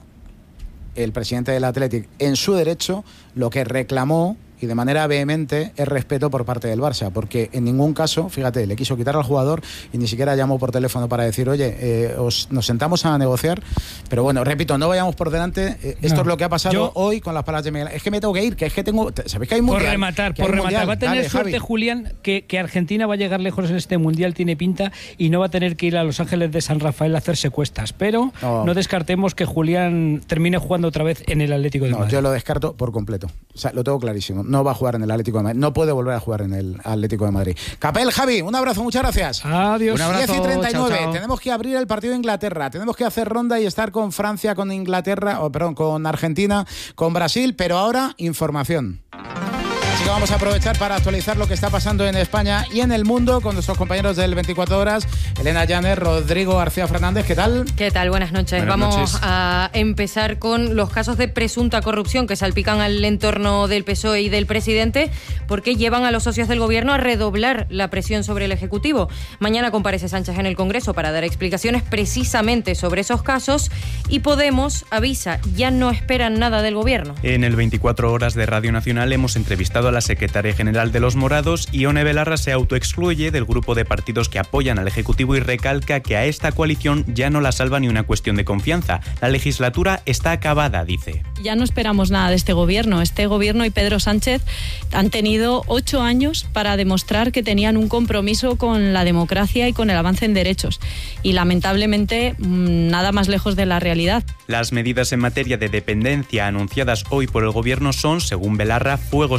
B: el presidente del Athletic, en su derecho, lo que reclamó, y de manera vehemente, es respeto por parte del Barça, porque en ningún caso, fíjate, le quiso quitar al jugador y ni siquiera llamó por teléfono para decir, oye, nos sentamos a negociar. Pero bueno, repito, no vayamos por delante. Esto es lo que ha pasado hoy con las palabras de Miguel. Es que me tengo que ir, que es que tengo... ¿Sabéis que hay mundial?
O: Por rematar, va a tener suerte, Javi. Julián, que Argentina va a llegar lejos en este mundial, tiene pinta, y no va a tener que ir a Los Ángeles de San Rafael a hacerse cuestas. Pero no descartemos que Julián termine jugando otra vez en el Atlético de Madrid.
B: Yo lo descarto por completo. O sea, lo tengo clarísimo. No va a jugar en el Atlético de Madrid. No puede volver a jugar en el Atlético de Madrid. Capel, Javi, un abrazo, muchas gracias.
O: Adiós.
B: Un abrazo. 10:39.
S: Chao, chao.
B: Tenemos que abrir el partido de Inglaterra. Tenemos que hacer ronda y estar con Francia, con Inglaterra, con Argentina, con Brasil, pero ahora información. Así que vamos a aprovechar para actualizar lo que está pasando en España y en el mundo con nuestros compañeros del 24 Horas, Elena Llanes, Rodrigo García Fernández. ¿Qué tal?
T: ¿Qué tal? Buenas noches. Vamos a empezar con los casos de presunta corrupción que salpican al entorno del PSOE y del presidente, porque llevan a los socios del gobierno a redoblar la presión sobre el Ejecutivo. Mañana comparece Sánchez en el Congreso para dar explicaciones precisamente sobre esos casos, y Podemos avisa, ya no esperan nada del gobierno.
U: En el 24 Horas de Radio Nacional hemos entrevistado a la secretaria general de Los Morados. Ione Belarra se autoexcluye del grupo de partidos que apoyan al Ejecutivo y recalca que a esta coalición ya no la salva ni una cuestión de confianza. La legislatura está acabada, dice.
V: Ya no esperamos nada de este gobierno. Este gobierno y Pedro Sánchez han tenido 8 años para demostrar que tenían un compromiso con la democracia y con el avance en derechos. Y lamentablemente nada más lejos de la realidad.
U: Las medidas en materia de dependencia anunciadas hoy por el gobierno son, según Belarra, fuegos de artificio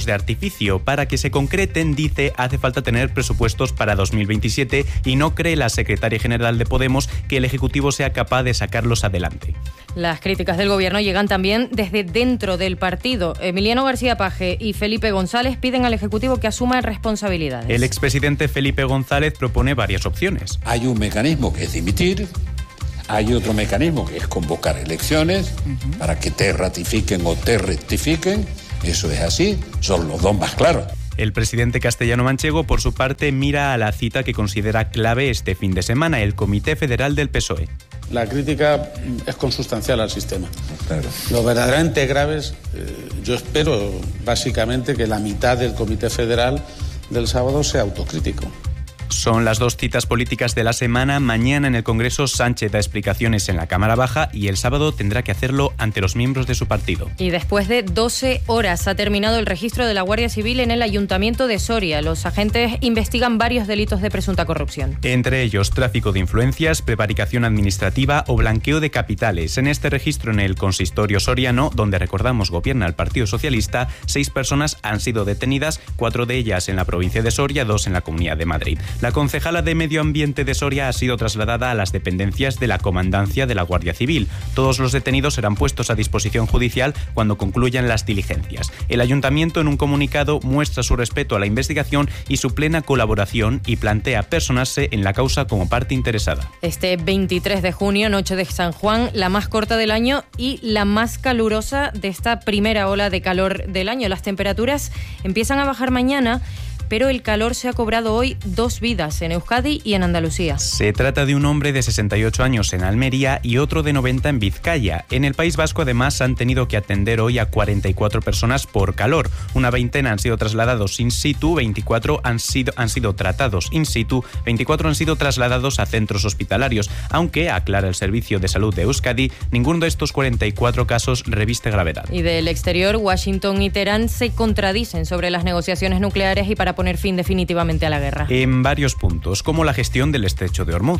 U: artificio. Para que se concreten, dice, hace falta tener presupuestos para 2027 y no cree la secretaria general de Podemos que el Ejecutivo sea capaz de sacarlos adelante.
T: Las críticas del Gobierno llegan también desde dentro del partido. Emiliano García Paje y Felipe González piden al Ejecutivo que asuma responsabilidades.
U: El expresidente Felipe González propone varias opciones.
A: Hay un mecanismo que es dimitir, hay otro mecanismo que es convocar elecciones para que te ratifiquen o te rectifiquen. Eso es así, son los dos más claros.
U: El presidente castellano-manchego, por su parte, mira a la cita que considera clave este fin de semana, el Comité Federal del PSOE.
C: La crítica es consustancial al sistema.
A: Claro.
C: Lo verdaderamente grave es, yo espero básicamente que la mitad del Comité Federal del sábado sea autocrítico.
U: Son las dos citas políticas de la semana. Mañana en el Congreso Sánchez da explicaciones en la Cámara Baja y el sábado tendrá que hacerlo ante los miembros de su partido.
T: Y después de 12 horas ha terminado el registro de la Guardia Civil en el Ayuntamiento de Soria. Los agentes investigan varios delitos de presunta corrupción.
U: Entre ellos tráfico de influencias, prevaricación administrativa o blanqueo de capitales. En este registro en el consistorio soriano, donde recordamos gobierna el Partido Socialista, 6 personas han sido detenidas, 4 de ellas en la provincia de Soria, 2 en la Comunidad de Madrid. La concejala de Medio Ambiente de Soria ha sido trasladada a las dependencias de la Comandancia de la Guardia Civil. Todos los detenidos serán puestos a disposición judicial cuando concluyan las diligencias. El ayuntamiento, en un comunicado, muestra su respeto a la investigación y su plena colaboración y plantea personarse en la causa como parte interesada.
T: Este 23 de junio, noche de San Juan, la más corta del año y la más calurosa de esta primera ola de calor del año. Las temperaturas empiezan a bajar mañana, pero el calor se ha cobrado hoy 2 vidas en Euskadi y en Andalucía.
U: Se trata de un hombre de 68 años en Almería y otro de 90 en Vizcaya. En el País Vasco, además, han tenido que atender hoy a 44 personas por calor. Una veintena han sido trasladados in situ, 24 han sido tratados in situ, 24 han sido trasladados a centros hospitalarios, aunque, aclara el Servicio de Salud de Euskadi, ninguno de estos 44 casos reviste gravedad.
T: Y del exterior, Washington y Teherán se contradicen sobre las negociaciones nucleares y para poner fin definitivamente a la guerra.
U: En varios puntos, como la gestión del estrecho de Hormuz.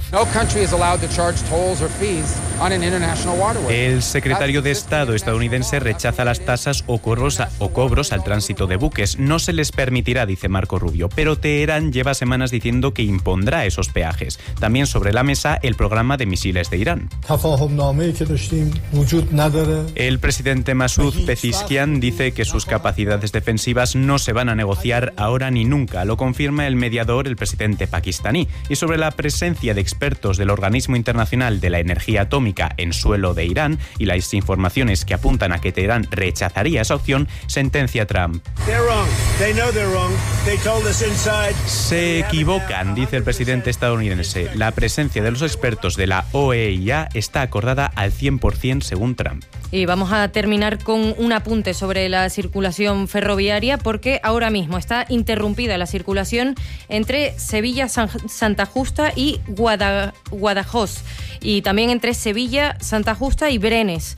U: El secretario de Estado estadounidense rechaza las tasas o cobros al tránsito de buques. No se les permitirá, dice Marco Rubio, pero Teherán lleva semanas diciendo que impondrá esos peajes. También sobre la mesa el programa de misiles de Irán. El presidente Masoud Pezeshkian dice que sus capacidades defensivas no se van a negociar ahora ni nunca. Lo confirma el mediador, el presidente pakistaní. Y sobre la presencia de expertos del Organismo Internacional de la Energía Atómica en suelo de Irán y las informaciones que apuntan a que Teherán rechazaría esa opción, sentencia Trump. Se equivocan, dice el presidente estadounidense. La presencia de los expertos de la OEIA está acordada al 100% según Trump.
T: Y vamos a terminar con un apunte sobre la circulación ferroviaria, porque ahora mismo está interrumpida la circulación entre Sevilla, Santa Justa y Guadajoz, y también entre Sevilla, Santa Justa y Brenes.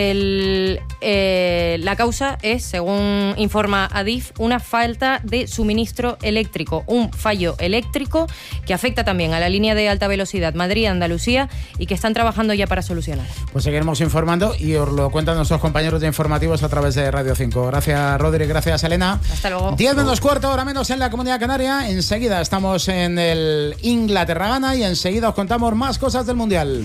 T: La causa es, según informa Adif, una falta de suministro eléctrico, un fallo eléctrico que afecta también a la línea de alta velocidad Madrid-Andalucía y que están trabajando ya para solucionar.
B: Pues seguiremos informando y os lo cuentan nuestros compañeros de informativos a través de Radio 5. Gracias, Rodri, gracias, Elena.
T: Hasta luego.
B: 10 menos cuarto, hora menos en la Comunidad Canaria. Enseguida estamos en el Inglaterra-Ghana y enseguida os contamos más cosas del Mundial.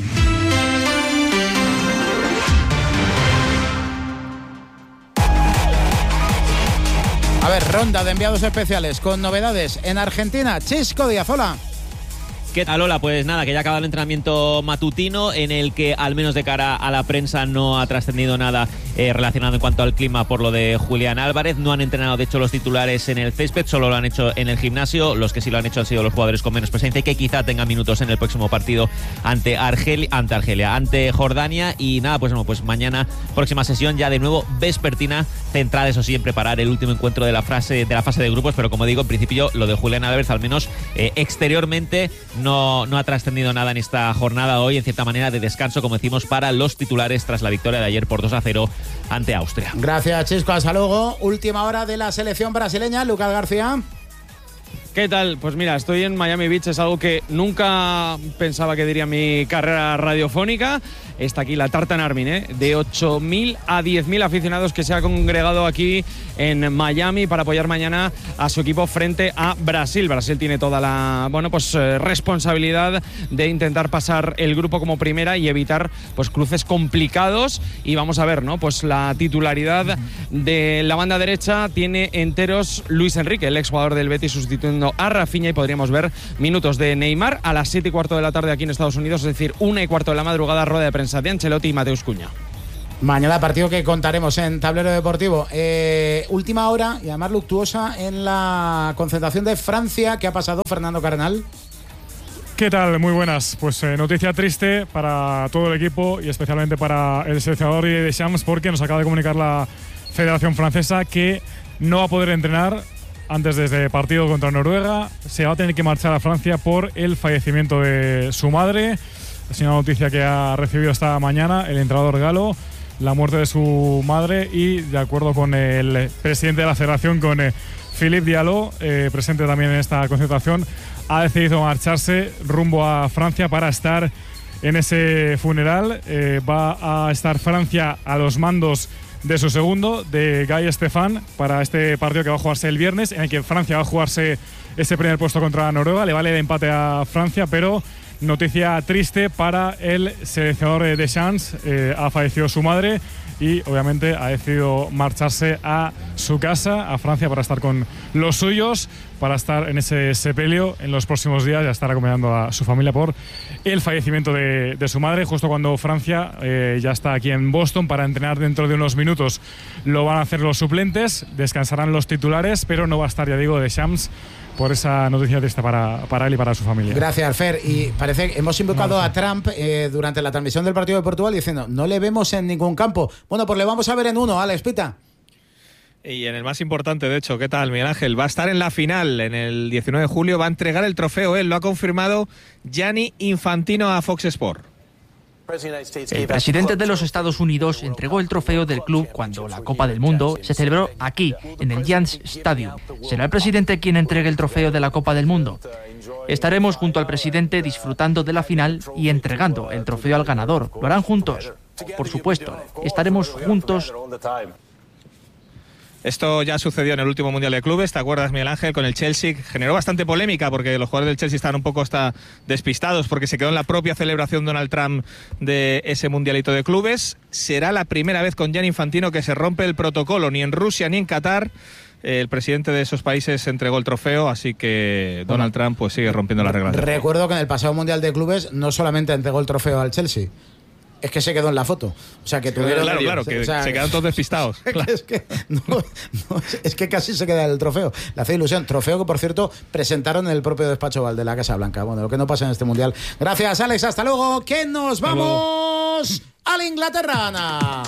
B: A ver, ronda de enviados especiales con novedades en Argentina. Chisco Díaz, hola.
W: ¿Qué tal, Lola? Pues nada, que ya acaba el entrenamiento matutino en el que, al menos de cara a la prensa, no ha trascendido nada relacionado en cuanto al clima por lo de Julián Álvarez. No han entrenado, de hecho, los titulares en el césped, solo lo han hecho en el gimnasio. Los que sí lo han hecho han sido los jugadores con menos presencia y que quizá tengan minutos en el próximo partido ante Jordania. Y nada, pues mañana, próxima sesión ya de nuevo vespertina, centrada, eso sí, en preparar el último encuentro de la fase de grupos. Pero como digo, en principio, lo de Julián Álvarez, al menos exteriormente, no ha trascendido nada en esta jornada hoy, en cierta manera de descanso, como decimos, para los titulares tras la victoria de ayer por 2-0 ante Austria.
B: Gracias, Chisco, hasta luego. Última hora de la selección brasileña, Lucas García.
X: ¿Qué tal? Pues mira, estoy en Miami Beach, es algo que nunca pensaba que diría mi carrera radiofónica. está aquí la tarta en Armin, de 8.000 a 10.000 aficionados que se ha congregado aquí en Miami para apoyar mañana a su equipo frente a Brasil. Brasil tiene toda la responsabilidad de intentar pasar el grupo como primera y evitar pues cruces complicados. Y vamos a ver, ¿no? Pues la titularidad de la banda derecha tiene enteros Luis Enrique, el exjugador del Betis, sustituyendo a Rafinha, y podríamos ver minutos de Neymar a las 7:15 de la tarde aquí en Estados Unidos, es decir, 1:15 de la madrugada, rueda de prensa de Ancelotti y Mateus Cunha.
B: Mañana partido que contaremos en Tablero Deportivo. Última hora y además luctuosa en la concentración de Francia. ¿Qué ha pasado, Fernando Cardenal?
D: ¿Qué tal? Muy buenas. Pues noticia triste para todo el equipo y especialmente para el seleccionador Didier Deschamps, porque nos acaba de comunicar la Federación Francesa que no va a poder entrenar antes de este partido contra Noruega. Se va a tener que marchar a Francia por el fallecimiento de su madre. Es una noticia que ha recibido esta mañana el entrenador galo, la muerte de su madre, y de acuerdo con el presidente de la federación, con Philippe Diallo, presente también en esta concentración, ha decidido marcharse rumbo a Francia para estar en ese funeral. Va a estar Francia a los mandos de su segundo, de Guy Stéphane, para este partido que va a jugarse el viernes, en el que Francia va a jugarse ese primer puesto contra Noruega. Le vale el empate a Francia, pero noticia triste para el seleccionador Deschamps. Ha fallecido su madre y obviamente ha decidido marcharse a su casa, a Francia, para estar con los suyos, para estar en ese sepelio en los próximos días y a estar acompañando a su familia por el fallecimiento de su madre, justo cuando Francia ya está aquí en Boston para entrenar dentro de unos minutos. Lo van a hacer los suplentes, descansarán los titulares, pero no va a estar, ya digo, Deschamps, por esa noticia triste para él y para su familia.
B: Gracias, Fer. Y parece que hemos invocado a Trump durante la transmisión del partido de Portugal diciendo: no le vemos en ningún campo. Bueno, pues le vamos a ver en uno. Alex, pita.
W: Y en el más importante, de hecho, ¿qué tal, Miguel Ángel? Va a estar en la final, en el 19 de julio, va a entregar el trofeo. Él lo ha confirmado Gianni Infantino a Fox Sport.
G: El presidente de los Estados Unidos entregó el trofeo del club cuando la Copa del Mundo se celebró aquí, en el Giants Stadium. ¿Será el presidente quien entregue el trofeo de la Copa del Mundo? Estaremos junto al presidente disfrutando de la final y entregando el trofeo al ganador. ¿Lo harán juntos? Por supuesto, estaremos juntos.
W: Esto ya sucedió en el último Mundial de Clubes, ¿te acuerdas, Miguel Ángel? Con el Chelsea, generó bastante polémica porque los jugadores del Chelsea estaban un poco hasta despistados porque se quedó en la propia celebración Donald Trump de ese Mundialito de Clubes. Será la primera vez con Gianni Infantino que se rompe el protocolo, ni en Rusia ni en Qatar. El presidente de esos países entregó el trofeo, así que Donald Trump pues sigue rompiendo las reglas.
B: Recuerdo que en el pasado Mundial de Clubes no solamente entregó el trofeo al Chelsea, es que se quedó en la foto. O sea, que tuvieron...
W: Claro, que se quedan todos despistados. Claro.
B: Es que casi se queda el trofeo. Le hace ilusión. Trofeo que, por cierto, presentaron en el propio despacho oval de la Casa Blanca. Bueno, lo que no pasa en este Mundial. Gracias, Alex. Hasta luego. Que nos vamos a la Inglaterra, Ana.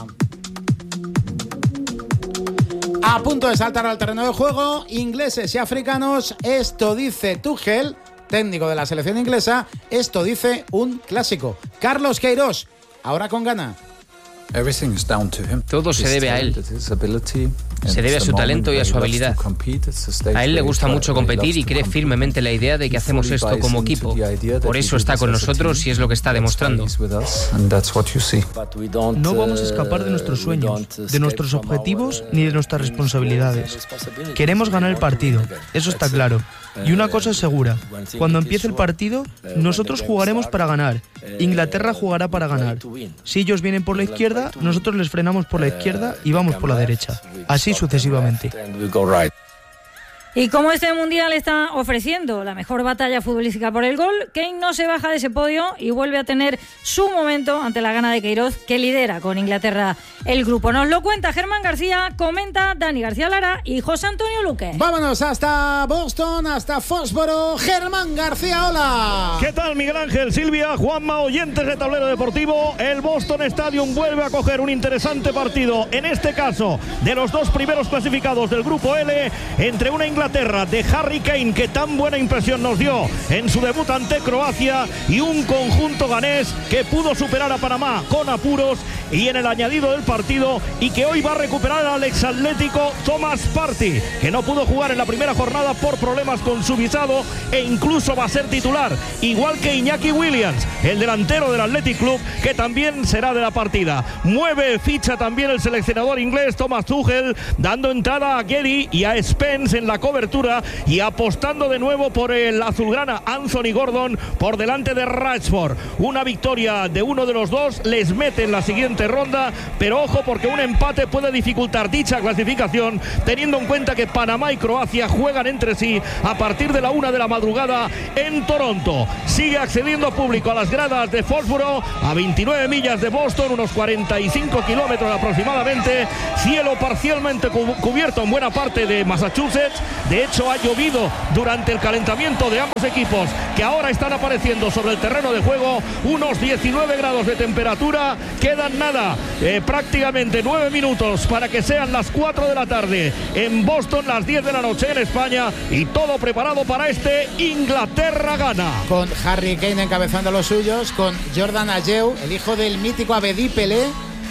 B: A punto de saltar al terreno de juego, ingleses y africanos. Esto dice Tuchel, técnico de la selección inglesa. Esto dice un clásico. Carlos Queiroz. Ahora con Ghana.
H: Todo se debe a él. Se debe a su talento y a su habilidad. A él le gusta mucho competir y cree firmemente en la idea de que hacemos esto como equipo. Por eso está con nosotros y es lo que está demostrando.
J: No vamos a escapar de nuestros sueños, de nuestros objetivos ni de nuestras responsabilidades. Queremos ganar el partido, eso está claro. Y una cosa es segura, cuando empiece el partido, nosotros jugaremos para ganar. Inglaterra jugará para ganar. Si ellos vienen por la izquierda, nosotros les frenamos por la izquierda y vamos por la derecha. Así sucesivamente.
K: Y como este Mundial está ofreciendo la mejor batalla futbolística por el gol, Kane no se baja de ese podio y vuelve a tener su momento ante la Ghana de Queiroz, que lidera con Inglaterra el grupo. Nos lo cuenta Germán García, comenta Dani García Lara y José Antonio Luque.
B: Vámonos hasta Boston, hasta Fósforo. Germán García, hola.
Y: ¿Qué tal, Miguel Ángel, Silvia, Juanma, oyentes de Tablero Deportivo? El Boston Stadium vuelve a coger un interesante partido, en este caso, de los dos primeros clasificados del grupo L, entre una Inglaterra Inglaterra de Harry Kane, que tan buena impresión nos dio en su debut ante Croacia, y un conjunto ganés que pudo superar a Panamá con apuros y en el añadido del partido, y que hoy va a recuperar al exatlético Thomas Partey, que no pudo jugar en la primera jornada por problemas con su visado e incluso va a ser titular, igual que Iñaki Williams, el delantero del Athletic Club, que también será de la partida. Mueve ficha también el seleccionador inglés Thomas Tuchel, dando entrada a Gary y a Spence en la cobertura y apostando de nuevo por el azulgrana Anthony Gordon por delante de Rashford. Una victoria de uno de los dos les mete en la siguiente ronda, pero ojo, porque un empate puede dificultar dicha clasificación, teniendo en cuenta que Panamá y Croacia juegan entre sí a partir de la 1 de la madrugada en Toronto. Sigue accediendo público a las gradas de Foxborough, a 29 millas de Boston, unos 45 kilómetros aproximadamente. Cielo parcialmente cubierto en buena parte de Massachusetts. De hecho, ha llovido durante el calentamiento de ambos equipos, que ahora están apareciendo sobre el terreno de juego. Unos 19 grados de temperatura. Quedan nada, prácticamente 9 minutos para que sean las 4 de la tarde en Boston, las 10 de la noche en España, y todo preparado para este Inglaterra-Ghana.
B: Con Harry Kane encabezando los suyos, con Jordan Ayew, el hijo del mítico Abedi Pelé,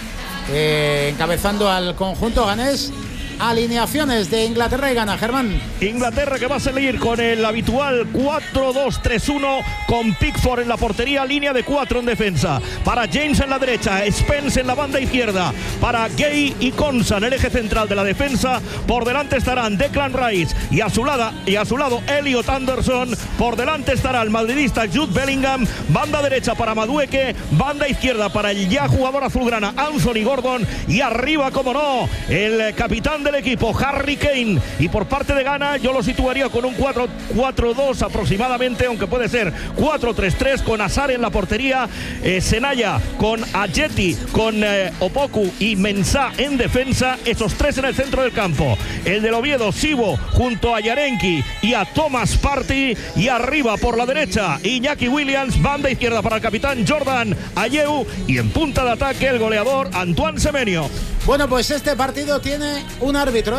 B: encabezando al conjunto ganés. Alineaciones de Inglaterra y Ghana, Germán.
Y: Inglaterra, que va a salir con el habitual 4-2-3-1, con Pickford en la portería, línea de 4 en defensa. Para James en la derecha, Spence en la banda izquierda, para Gay y Konsa en el eje central de la defensa. Por delante estarán Declan Rice y a su lado Elliot Anderson. Por delante estará el madridista Jude Bellingham. Banda derecha para Madueke, banda izquierda para el ya jugador azulgrana Anthony Gordon, y arriba, como no, el capitán del equipo, Harry Kane. Y por parte de Ghana yo lo situaría con un 4-4-2 aproximadamente, aunque puede ser 4-3-3, con Azar en la portería, Senaya con Ajeti, con Opoku y Mensah en defensa, esos tres en el centro del campo. El del Oviedo, Sibo, junto a Yarenki y a Thomas Partey, y arriba por la derecha Iñaki Williams, banda izquierda para el capitán Jordan Ayew, y en punta de ataque el goleador Antoine Semenyo.
B: Bueno, pues este partido tiene un árbitro,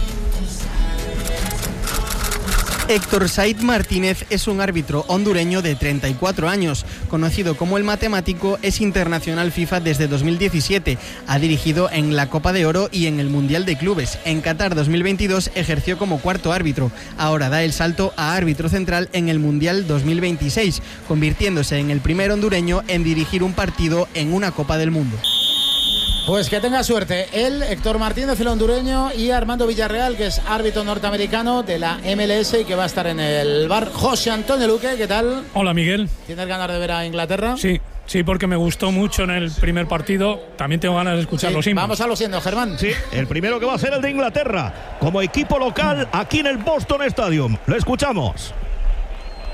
E: Héctor Said Martínez es un árbitro hondureño de 34 años. Conocido como el Matemático, es internacional FIFA desde 2017. Ha dirigido en la Copa de Oro y en el Mundial de Clubes. En Qatar 2022 ejerció como cuarto árbitro. Ahora da el salto a árbitro central en el Mundial 2026, convirtiéndose en el primer hondureño en dirigir un partido en una Copa del Mundo.
B: Pues que tenga suerte él, Héctor Martínez, el hondureño, y Armando Villarreal, que es árbitro norteamericano de la MLS y que va a estar en el bar. José Antonio Luque, ¿qué tal?
D: Hola, Miguel.
B: ¿Tienes ganas de ver a Inglaterra?
D: Sí, porque me gustó mucho en el primer partido. También tengo ganas de escuchar los himnos.
B: Vamos a los himnos, Germán.
Y: Sí, el primero que va a ser el de Inglaterra, como equipo local aquí en el Boston Stadium. Lo escuchamos.